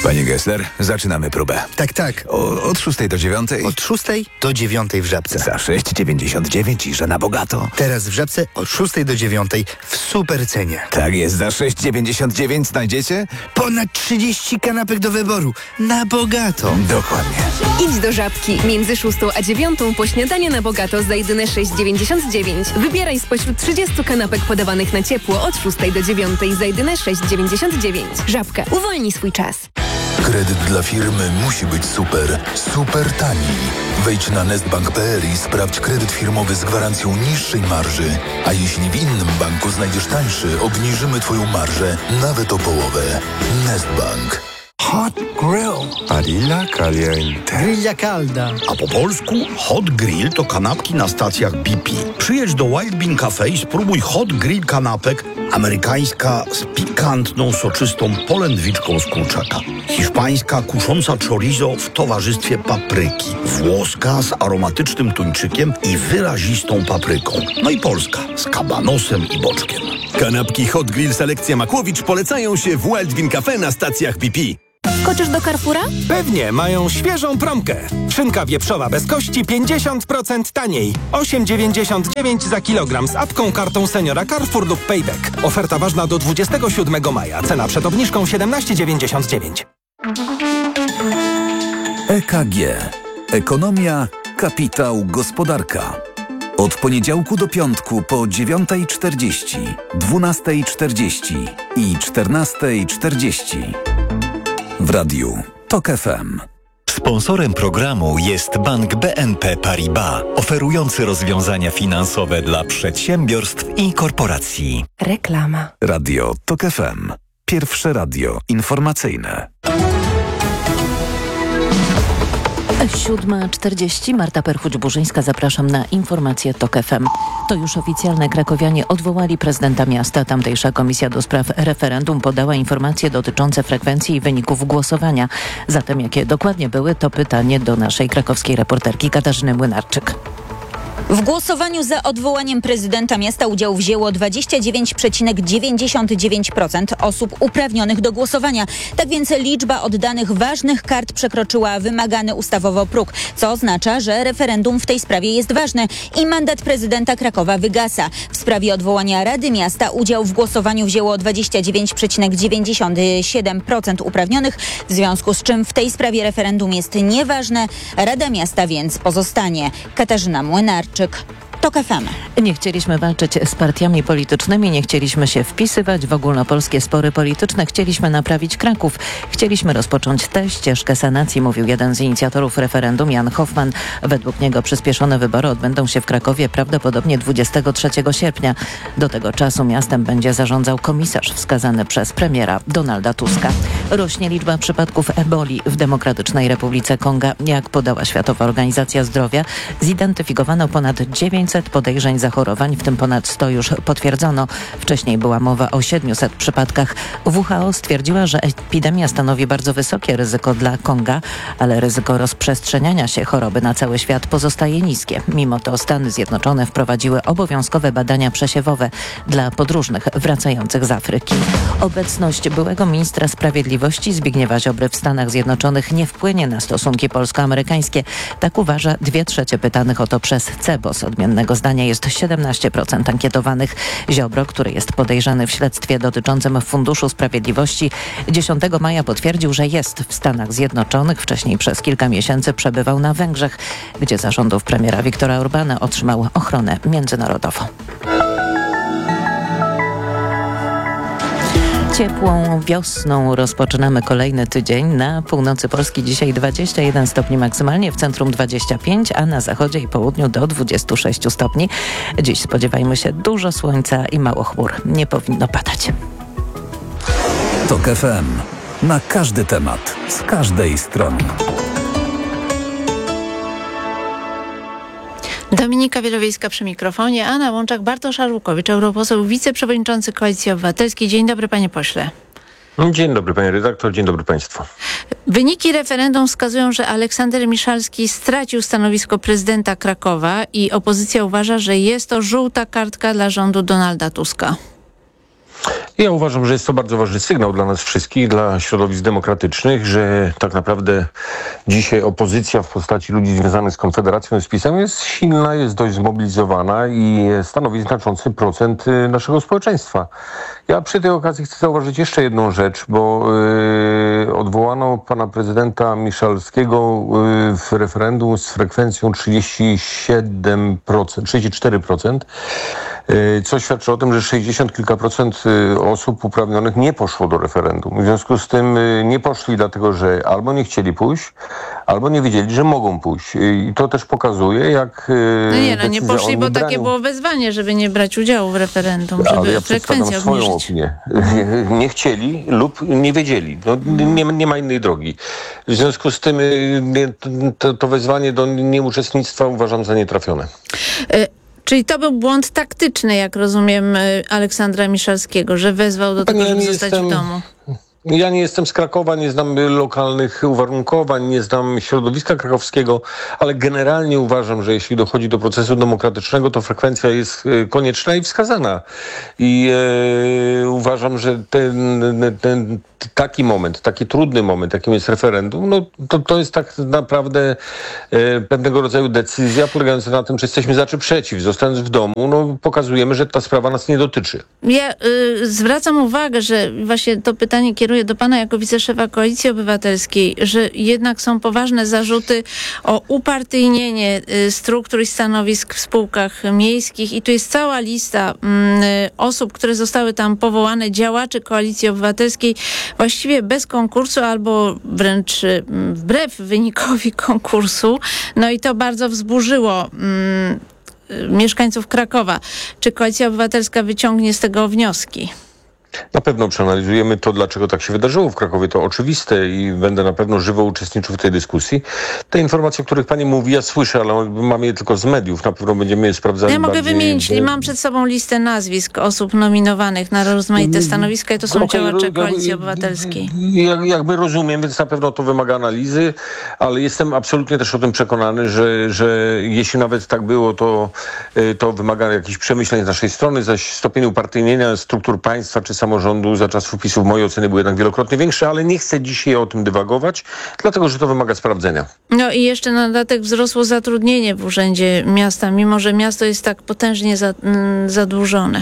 Panie Gessler, zaczynamy próbę. Tak, tak. O, od szóstej do dziewiątej? Od szóstej do dziewiątej w Żabce. Za sześć dziewięćdziesiąt dziewięć i że na bogato. Teraz w Żabce od szóstej do dziewiątej w super cenie. Tak jest, za sześć dziewięćdziesiąt dziewięć znajdziecie? Ponad trzydzieści kanapek do wyboru. Na bogato. Dokładnie. Idź do Żabki. Między szóstą a dziewiątą po śniadanie na bogato za jedyne sześć dziewięćdziesiąt dziewięć. Wybieraj spośród trzydziestu kanapek podawanych na ciepło od szóstej do dziewiątej za jedyne sześć dziewięćdziesiąt dziewięć. Żabka. Uwolnij swój czas. Kredyt dla firmy musi być super, super tani. Wejdź na nestbank kropka p l i sprawdź kredyt firmowy z gwarancją niższej marży. A jeśli w innym banku znajdziesz tańszy, obniżymy Twoją marżę nawet o połowę. Nestbank. Hot Grill. Padilla caliente. Grilla calda. A po polsku Hot Grill to kanapki na stacjach B P. Przyjedź do Wild Bean Cafe i spróbuj Hot Grill kanapek. Amerykańska z pikantną, soczystą polędwiczką z kurczaka. Hiszpańska kusząca chorizo w towarzystwie papryki. Włoska z aromatycznym tuńczykiem i wyrazistą papryką. No i polska z kabanosem i boczkiem. Kanapki Hot Grill Selekcja Makłowicz polecają się w Wild Bean Cafe na stacjach B P. Skoczysz do Carrefoura? Pewnie, mają świeżą promkę. Szynka wieprzowa bez kości pięćdziesiąt procent taniej. osiem dziewięćdziesiąt dziewięć za kilogram z apką, kartą seniora Carrefour lub Payback. Oferta ważna do dwudziestego siódmego maja. Cena przed obniżką siedemnaście dziewięćdziesiąt dziewięć. E K G. Ekonomia, kapitał, gospodarka. Od poniedziałku do piątku po dziewiątej czterdzieści, dwunastej czterdzieści i czternastej czterdzieści. W radiu TOK F M. Sponsorem programu jest Bank B N P Paribas, oferujący rozwiązania finansowe dla przedsiębiorstw i korporacji. Reklama. Radio TOK F M. Pierwsze radio informacyjne. siódma czterdzieści. Marta Perchuć-Burzyńska, zapraszam na informacje TOK F M. To już oficjalne. Krakowianie odwołali prezydenta miasta. Tamtejsza Komisja do Spraw Referendum podała informacje dotyczące frekwencji i wyników głosowania. Zatem jakie dokładnie były, to pytanie do naszej krakowskiej reporterki Katarzyny Młynarczyk. W głosowaniu za odwołaniem prezydenta miasta udział wzięło dwadzieścia dziewięć przecinek dziewięćdziesiąt dziewięć procent osób uprawnionych do głosowania. Tak więc liczba oddanych ważnych kart przekroczyła wymagany ustawowo próg, co oznacza, że referendum w tej sprawie jest ważne i mandat prezydenta Krakowa wygasa. W sprawie odwołania Rady Miasta udział w głosowaniu wzięło dwadzieścia dziewięć przecinek dziewięćdziesiąt siedem procent uprawnionych, w związku z czym w tej sprawie referendum jest nieważne. Rada Miasta więc pozostanie. Katarzyna Młynarczyk, TOK F M. Nie chcieliśmy walczyć z partiami politycznymi, nie chcieliśmy się wpisywać w ogólnopolskie spory polityczne, chcieliśmy naprawić Kraków, chcieliśmy rozpocząć tę ścieżkę sanacji, mówił jeden z inicjatorów referendum, Jan Hoffman. Według niego przyspieszone wybory odbędą się w Krakowie prawdopodobnie dwudziestego trzeciego sierpnia. Do tego czasu miastem będzie zarządzał komisarz wskazany przez premiera Donalda Tuska. Rośnie liczba przypadków eboli w Demokratycznej Republice Konga. Jak podała Światowa Organizacja Zdrowia, zidentyfikowano ponad dziewięćset podejrzeń zachorowań, w tym ponad sto już potwierdzono. Wcześniej była mowa o siedmiuset przypadkach. W H O stwierdziła, że epidemia stanowi bardzo wysokie ryzyko dla Konga, ale ryzyko rozprzestrzeniania się choroby na cały świat pozostaje niskie. Mimo to Stany Zjednoczone wprowadziły obowiązkowe badania przesiewowe dla podróżnych wracających z Afryki. Obecność byłego ministra sprawiedliwości Zbigniewa Ziobry w Stanach Zjednoczonych nie wpłynie na stosunki polsko-amerykańskie. Tak uważa dwie trzecie pytanych o to przez C B O S. Odmiennego zdania jest siedemnaście procent ankietowanych. Ziobro, który jest podejrzany w śledztwie dotyczącym Funduszu Sprawiedliwości, dziesiątego maja potwierdził, że jest w Stanach Zjednoczonych. Wcześniej przez kilka miesięcy przebywał na Węgrzech, gdzie za rządów premiera Viktora Orbána otrzymał ochronę międzynarodową. Ciepłą wiosną rozpoczynamy kolejny tydzień. Na północy Polski dzisiaj dwadzieścia jeden stopni maksymalnie, w centrum dwadzieścia pięć, a na zachodzie i południu do dwudziestu sześciu stopni. Dziś spodziewajmy się dużo słońca i mało chmur. Nie powinno padać. TOK F M. Na każdy temat, z każdej strony. Dominika Wielowiejska przy mikrofonie, a na łączach Bartosz Arłukowicz, europoseł, wiceprzewodniczący Koalicji Obywatelskiej. Dzień dobry, panie pośle. Dzień dobry, panie redaktor, dzień dobry państwu. Wyniki referendum wskazują, że Aleksander Miszalski stracił stanowisko prezydenta Krakowa i opozycja uważa, że jest to żółta kartka dla rządu Donalda Tuska. Ja uważam, że jest to bardzo ważny sygnał dla nas wszystkich, dla środowisk demokratycznych, że tak naprawdę dzisiaj opozycja w postaci ludzi związanych z Konfederacją i z PiS-em jest silna, jest dość zmobilizowana i stanowi znaczący procent naszego społeczeństwa. Ja przy tej okazji chcę zauważyć jeszcze jedną rzecz, bo yy, odwołano pana prezydenta Miszalskiego yy, w referendum z frekwencją trzydzieści siedem procent, trzydzieści cztery procent. Co świadczy o tym, że sześćdziesiąt kilka procent osób uprawnionych nie poszło do referendum. W związku z tym nie poszli dlatego, że albo nie chcieli pójść, albo nie wiedzieli, że mogą pójść. I to też pokazuje, jak... No nie, no nie poszli, bo takie było wezwanie, żeby nie brać udziału w referendum, żeby Ale ja frekwencję swoją obniżyć. opinię. Nie, nie chcieli lub nie wiedzieli. No, nie, nie ma innej drogi. W związku z tym to, to wezwanie do nieuczestnictwa uważam za nietrafione. Y- Czyli to był błąd taktyczny, jak rozumiem, Aleksandra Miszalskiego, że wezwał do tego, Ja żeby nie zostać jestem- w domu. Ja nie jestem z Krakowa, nie znam lokalnych uwarunkowań, nie znam środowiska krakowskiego, ale generalnie uważam, że jeśli dochodzi do procesu demokratycznego, to frekwencja jest e, konieczna i wskazana. I e, uważam, że ten, ten taki moment, taki trudny moment, jakim jest referendum, no to, to jest tak naprawdę e, pewnego rodzaju decyzja polegająca na tym, czy jesteśmy za czy przeciw. Zostając w domu, no pokazujemy, że ta sprawa nas nie dotyczy. Ja y, zwracam uwagę, że właśnie to pytanie kieruję do pana jako wiceszefa Koalicji Obywatelskiej, że jednak są poważne zarzuty o upartyjnienie y, struktur i stanowisk w spółkach miejskich i tu jest cała lista y, osób, które zostały tam powołane, działaczy Koalicji Obywatelskiej, właściwie bez konkursu albo wręcz y, wbrew wynikowi konkursu. No i to bardzo wzburzyło y, mieszkańców Krakowa. Czy Koalicja Obywatelska wyciągnie z tego wnioski? Na pewno przeanalizujemy to, dlaczego tak się wydarzyło w Krakowie. To oczywiste i będę na pewno żywo uczestniczył w tej dyskusji. Te informacje, o których pani mówi, ja słyszę, ale mamy je tylko z mediów. Na pewno będziemy je sprawdzali. Ja mogę bardziej... wymienić, mam przed sobą listę nazwisk osób nominowanych na rozmaite stanowiska i to są Okej, działacze jakby- Koalicji Obywatelskiej. Jak, jakby rozumiem, więc na pewno to wymaga analizy, ale jestem absolutnie też o tym przekonany, że, że jeśli nawet tak było, to, y, to wymaga jakichś przemyśleń z naszej strony, zaś stopień upartyjnienia struktur państwa czy samorządu za czasów PiS-u w mojej ocenie był jednak wielokrotnie większy, ale nie chcę dzisiaj o tym dywagować, dlatego że to wymaga sprawdzenia. No i jeszcze na dodatek wzrosło zatrudnienie w Urzędzie Miasta, mimo że miasto jest tak potężnie za, mm, zadłużone.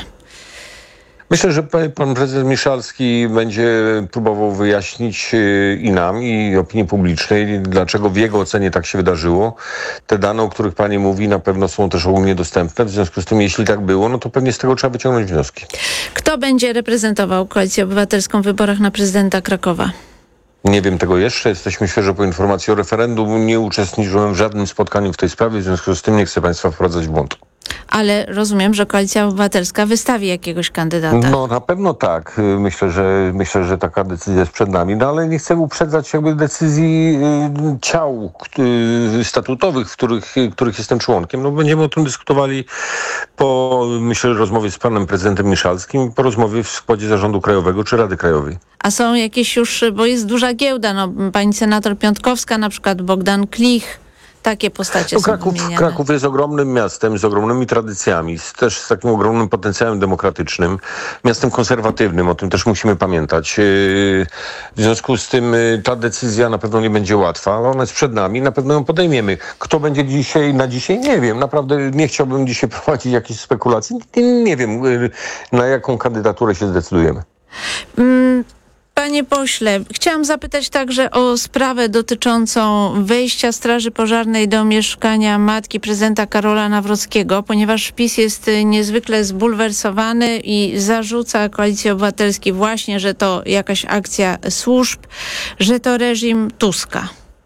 Myślę, że pan pan prezydent Miszalski będzie próbował wyjaśnić y, i nam, i opinii publicznej, dlaczego w jego ocenie tak się wydarzyło. Te dane, o których pani mówi, na pewno są też ogólnie dostępne. W związku z tym, jeśli tak było, no to pewnie z tego trzeba wyciągnąć wnioski. Kto będzie reprezentował Koalicję Obywatelską w wyborach na prezydenta Krakowa? Nie wiem tego jeszcze. Jesteśmy świeżo po informacji o referendum. Nie uczestniczyłem w żadnym spotkaniu w tej sprawie, w związku z tym nie chcę państwa wprowadzać w błąd. Ale rozumiem, że Koalicja Obywatelska wystawi jakiegoś kandydata. No na pewno tak. Myślę, że myślę, że taka decyzja jest przed nami, no ale nie chcę uprzedzać jakby decyzji y, ciał y, statutowych, w których, y, których jestem członkiem. No będziemy o tym dyskutowali po, myślę, rozmowie z panem prezydentem Miszalskim, po rozmowie w składzie Zarządu Krajowego czy Rady Krajowej. A są jakieś już, bo jest duża giełda, no pani senator Piątkowska, na przykład Bogdan Klich. Takie postacie No, są Kraków, wymieniane. Kraków jest ogromnym miastem, z ogromnymi tradycjami, z, też z takim ogromnym potencjałem demokratycznym, miastem konserwatywnym, o tym też musimy pamiętać. Yy, W związku z tym yy, ta decyzja na pewno nie będzie łatwa, ale ona jest przed nami, na pewno ją podejmiemy. Kto będzie dzisiaj, na dzisiaj? Nie wiem. Naprawdę nie chciałbym dzisiaj prowadzić jakichś spekulacji. Nie, nie wiem, yy, na jaką kandydaturę się zdecydujemy. Mm, Panie pośle, chciałam zapytać także o sprawę dotyczącą wejścia Straży Pożarnej do mieszkania matki prezydenta Karola Nawrockiego, ponieważ PiS jest niezwykle zbulwersowany i zarzuca Koalicji Obywatelskiej właśnie, że to jakaś akcja służb, że to reżim Tuska.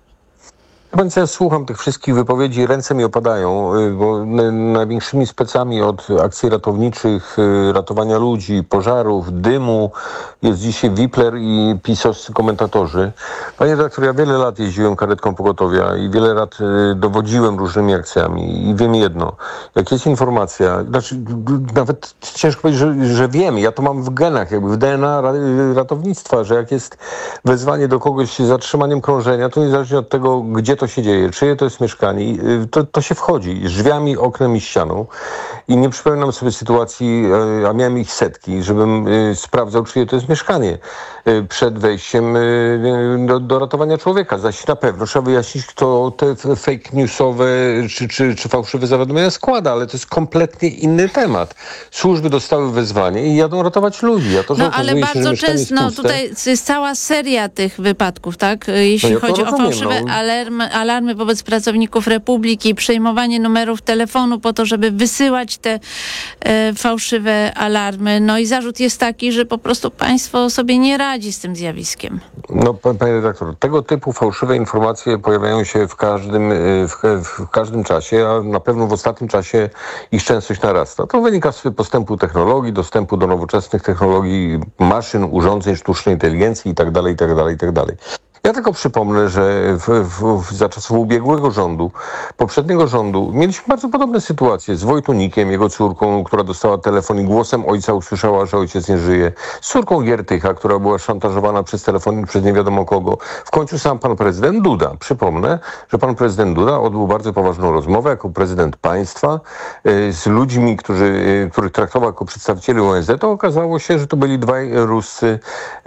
Więc ja słucham tych wszystkich wypowiedzi i ręce mi opadają, y, bo n- największymi specami od akcji ratowniczych, y, ratowania ludzi, pożarów, dymu jest dzisiaj Wipler i pisowscy komentatorzy. Panie redaktor, ja wiele lat jeździłem karetką pogotowia i wiele lat y, dowodziłem różnymi akcjami i wiem jedno, jak jest informacja, znaczy d- nawet ciężko powiedzieć, że, że wiem, ja to mam w genach, jakby w D N A ra- ratownictwa, że jak jest wezwanie do kogoś z zatrzymaniem krążenia, to niezależnie od tego, gdzie to to się dzieje, czyje to jest mieszkanie, to, to się wchodzi drzwiami, oknem i ścianą. I nie przypominam sobie sytuacji, a miałem ich setki, żebym sprawdzał, czyje to jest mieszkanie przed wejściem do, do ratowania człowieka. Zaś na pewno trzeba wyjaśnić, kto te fake newsowe czy, czy, czy fałszywe zawiadomienia składa, ale to jest kompletnie inny temat. Służby dostały wezwanie i jadą ratować ludzi. A to, że no ale bardzo się, często, no tutaj jest cała seria tych wypadków, tak? Jeśli no ja chodzi rozumiem, o fałszywe no. alarmy, alarmy wobec pracowników Republiki, przejmowanie numerów telefonu po to, żeby wysyłać te e, fałszywe alarmy. No i zarzut jest taki, że po prostu państwo sobie nie radzi z tym zjawiskiem. No, panie redaktor, tego typu fałszywe informacje pojawiają się w każdym, w, w każdym czasie, a na pewno w ostatnim czasie ich częstość narasta. To wynika z postępu technologii, dostępu do nowoczesnych technologii, maszyn, urządzeń, sztucznej inteligencji itd., itd., itd. Ja tylko przypomnę, że w, w, w, za czasów ubiegłego rządu, poprzedniego rządu, mieliśmy bardzo podobne sytuacje z Wojtunikiem, jego córką, która dostała telefon i głosem ojca usłyszała, że ojciec nie żyje, z córką Giertycha, która była szantażowana przez telefon i przez nie wiadomo kogo. W końcu sam pan prezydent Duda. Przypomnę, że pan prezydent Duda odbył bardzo poważną rozmowę jako prezydent państwa y, z ludźmi, którzy, y, których traktował jako przedstawicieli O N Z. To okazało się, że to byli dwaj ruscy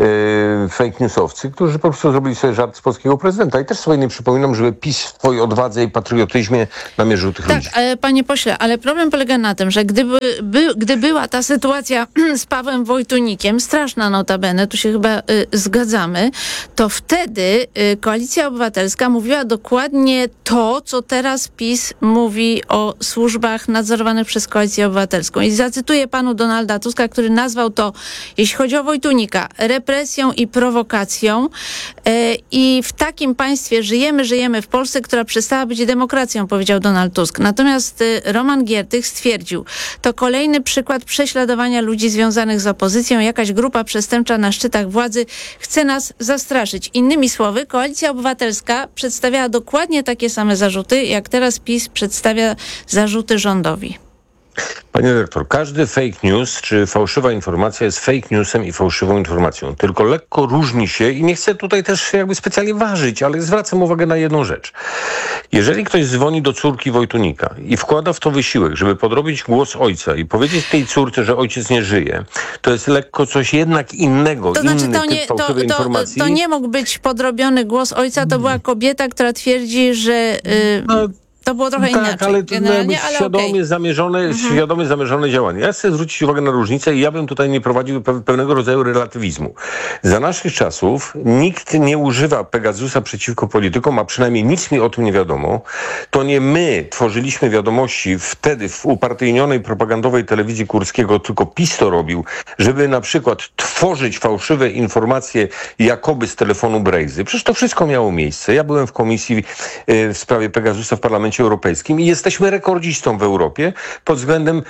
y, fake newsowcy, którzy po prostu zrobili sobie żart z polskiego prezydenta. I też sobie nie przypominam, żeby PiS w swojej odwadze i patriotyzmie namierzył tych tak, ludzi. Tak, panie pośle, ale problem polega na tym, że gdyby by, gdy była ta sytuacja z Pawłem Wojtunikiem, straszna notabene, tu się chyba y, zgadzamy, to wtedy y, Koalicja Obywatelska mówiła dokładnie to, co teraz PiS mówi o służbach nadzorowanych przez Koalicję Obywatelską. I zacytuję panu Donalda Tuska, który nazwał to, jeśli chodzi o Wojtunika, represją i prowokacją. Y, I w takim państwie żyjemy, żyjemy w Polsce, która przestała być demokracją, powiedział Donald Tusk. Natomiast Roman Giertych stwierdził, to kolejny przykład prześladowania ludzi związanych z opozycją. Jakaś grupa przestępcza na szczytach władzy chce nas zastraszyć. Innymi słowy, Koalicja Obywatelska przedstawiała dokładnie takie same zarzuty, jak teraz PiS przedstawia zarzuty rządowi. Panie dyrektor, każdy fake news czy fałszywa informacja jest fake newsem i fałszywą informacją. Tylko lekko różni się i nie chcę tutaj też jakby specjalnie ważyć, ale zwracam uwagę na jedną rzecz. Jeżeli ktoś dzwoni do córki Wojtunika i wkłada w to wysiłek, żeby podrobić głos ojca i powiedzieć tej córce, że ojciec nie żyje, to jest lekko coś jednak innego, to inny znaczy, to typ nie, fałszywej to, to, informacji. To nie mógł być podrobiony głos ojca, to była kobieta, która twierdzi, że... Yy... No. To było trochę tak, inaczej. ale to miało być świadomie, okay. zamierzone, mhm. świadomie zamierzone działanie. Ja chcę zwrócić uwagę na różnicę i ja bym tutaj nie prowadził pewnego rodzaju relatywizmu. Za naszych czasów nikt nie używa Pegasusa przeciwko politykom, a przynajmniej nic mi o tym nie wiadomo. To nie my tworzyliśmy wiadomości wtedy w upartyjnionej propagandowej telewizji Kurskiego, tylko PiS to robił, żeby na przykład tworzyć fałszywe informacje jakoby z telefonu Brejzy. Przecież to wszystko miało miejsce. Ja byłem w komisji w sprawie Pegasusa w Parlamencie Europejskim i jesteśmy rekordzistą w Europie pod względem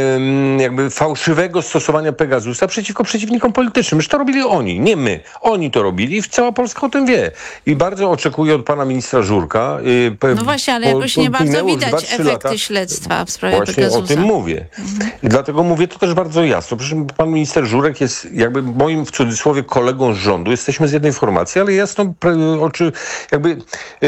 e, jakby fałszywego stosowania Pegasusa przeciwko przeciwnikom politycznym. Że to robili oni, nie my. Oni to robili i cała Polska o tym wie. I bardzo oczekuję od pana ministra Żurka. E, no właśnie, ale jakoś po, nie bardzo widać dwa, efekty lata. śledztwa w sprawie Właśnie Pegasusa. Właśnie o tym mówię. Mhm. I dlatego mówię to też bardzo jasno. Przecież pan minister Żurek jest jakby moim w cudzysłowie kolegą z rządu. Jesteśmy z jednej formacji, ale jasno oczy, jakby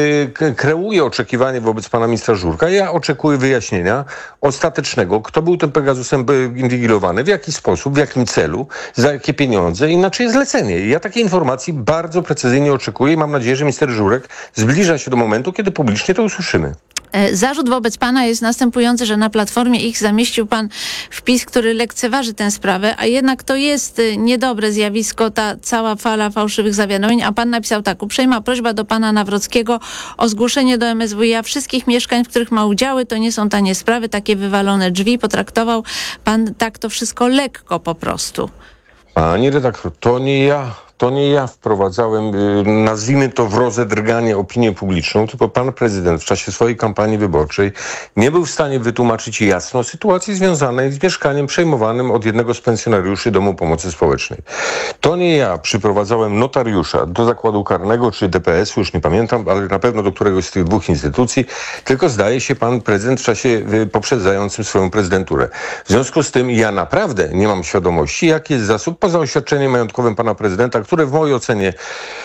e, kreuje oczekiwanie wobec pana ministra Żurka. Ja oczekuję wyjaśnienia ostatecznego, kto był tym Pegasusem inwigilowany, w jaki sposób, w jakim celu, za jakie pieniądze i na czyje zlecenie. Ja takiej informacji bardzo precyzyjnie oczekuję i mam nadzieję, że minister Żurek zbliża się do momentu, kiedy publicznie to usłyszymy. Zarzut wobec pana jest następujący, że na Platformie X zamieścił pan wpis, który lekceważy tę sprawę, a jednak to jest niedobre zjawisko, ta cała fala fałszywych zawiadomień, a pan napisał tak: uprzejma prośba do pana Nawrockiego o zgłoszenie do M S W iA wszystkich mieszkań, w których ma udziały, to nie są tanie sprawy, takie wywalone drzwi. Potraktował pan tak to wszystko lekko po prostu. Pani redaktor, to nie ja. To nie ja wprowadzałem, nazwijmy to w rozedrganie opinię publiczną, tylko pan prezydent w czasie swojej kampanii wyborczej nie był w stanie wytłumaczyć jasno sytuacji związanej z mieszkaniem przejmowanym od jednego z pensjonariuszy Domu Pomocy Społecznej. To nie ja przyprowadzałem notariusza do zakładu karnego czy D P S-u, już nie pamiętam, ale na pewno do któregoś z tych dwóch instytucji, tylko zdaje się pan prezydent w czasie poprzedzającym swoją prezydenturę. W związku z tym ja naprawdę nie mam świadomości, jaki jest zasób poza oświadczeniem majątkowym pana prezydenta, które w mojej ocenie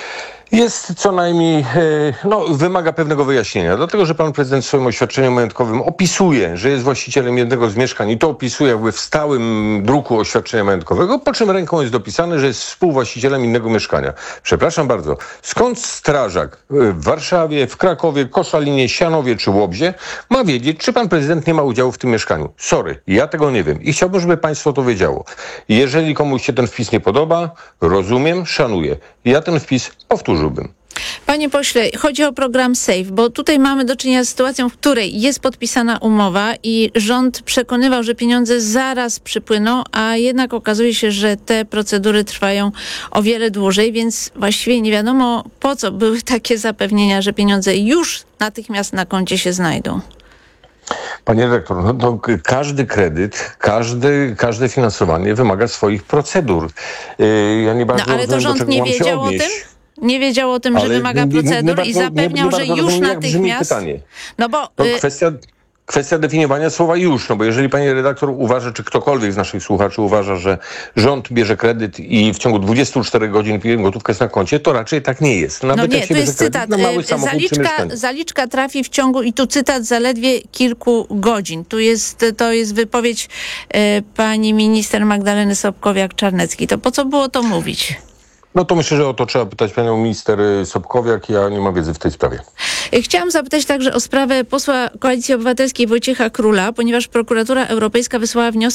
Jest co najmniej, e, no, wymaga pewnego wyjaśnienia, dlatego że pan prezydent w swoim oświadczeniu majątkowym opisuje, że jest właścicielem jednego z mieszkań i to opisuje jakby w stałym druku oświadczenia majątkowego, po czym ręką jest dopisane, że jest współwłaścicielem innego mieszkania. Przepraszam bardzo, skąd strażak w Warszawie, w Krakowie, Koszalinie, Sianowie czy Łobzie ma wiedzieć, czy pan prezydent nie ma udziału w tym mieszkaniu? Sorry, ja tego nie wiem i chciałbym, żeby państwo to wiedziało. Jeżeli komuś się ten wpis nie podoba, rozumiem, szanuję. Ja ten wpis powtórzyłbym. Panie pośle, chodzi o program SAFE, bo tutaj mamy do czynienia z sytuacją, w której jest podpisana umowa i rząd przekonywał, że pieniądze zaraz przypłyną, a jednak okazuje się, że te procedury trwają o wiele dłużej, więc właściwie nie wiadomo, po co były takie zapewnienia, że pieniądze już natychmiast na koncie się znajdą. Panie dyrektor, no to każdy kredyt, każdy, każde finansowanie wymaga swoich procedur. Yy, ja nie bardzo No ale to rozumiem, do rząd czego nie mam się wiedział o odnieść. tym? Nie wiedział o tym, że Ale wymaga nie- nie- nie procedur bardzo- i zapewniał, nie- nie że bardzo już rozumiem, jak brzmi natychmiast... pytanie. No bo... To y- kwestia, kwestia definiowania słowa już, no bo jeżeli pani redaktor uważa, czy ktokolwiek z naszych słuchaczy uważa, że rząd bierze kredyt i w ciągu dwudziestu czterech godzin gotówkę jest na koncie, to raczej tak nie jest. Nawet No nie, jak się tu bierze jest kredyt cytat. na mały Y, samochód czy Zaliczka, mieszkanie. zaliczka trafi w ciągu, i tu cytat, zaledwie kilku godzin. Tu jest, to jest wypowiedź y, pani minister Magdaleny Sobkowiak-Czarneckiej. To po co było to mówić? No to myślę, że o to trzeba pytać panią minister Sobkowiak. Ja nie mam wiedzy w tej sprawie. Chciałam zapytać także o sprawę posła Koalicji Obywatelskiej Wojciecha Króla, ponieważ prokuratura europejska wysłała wniosek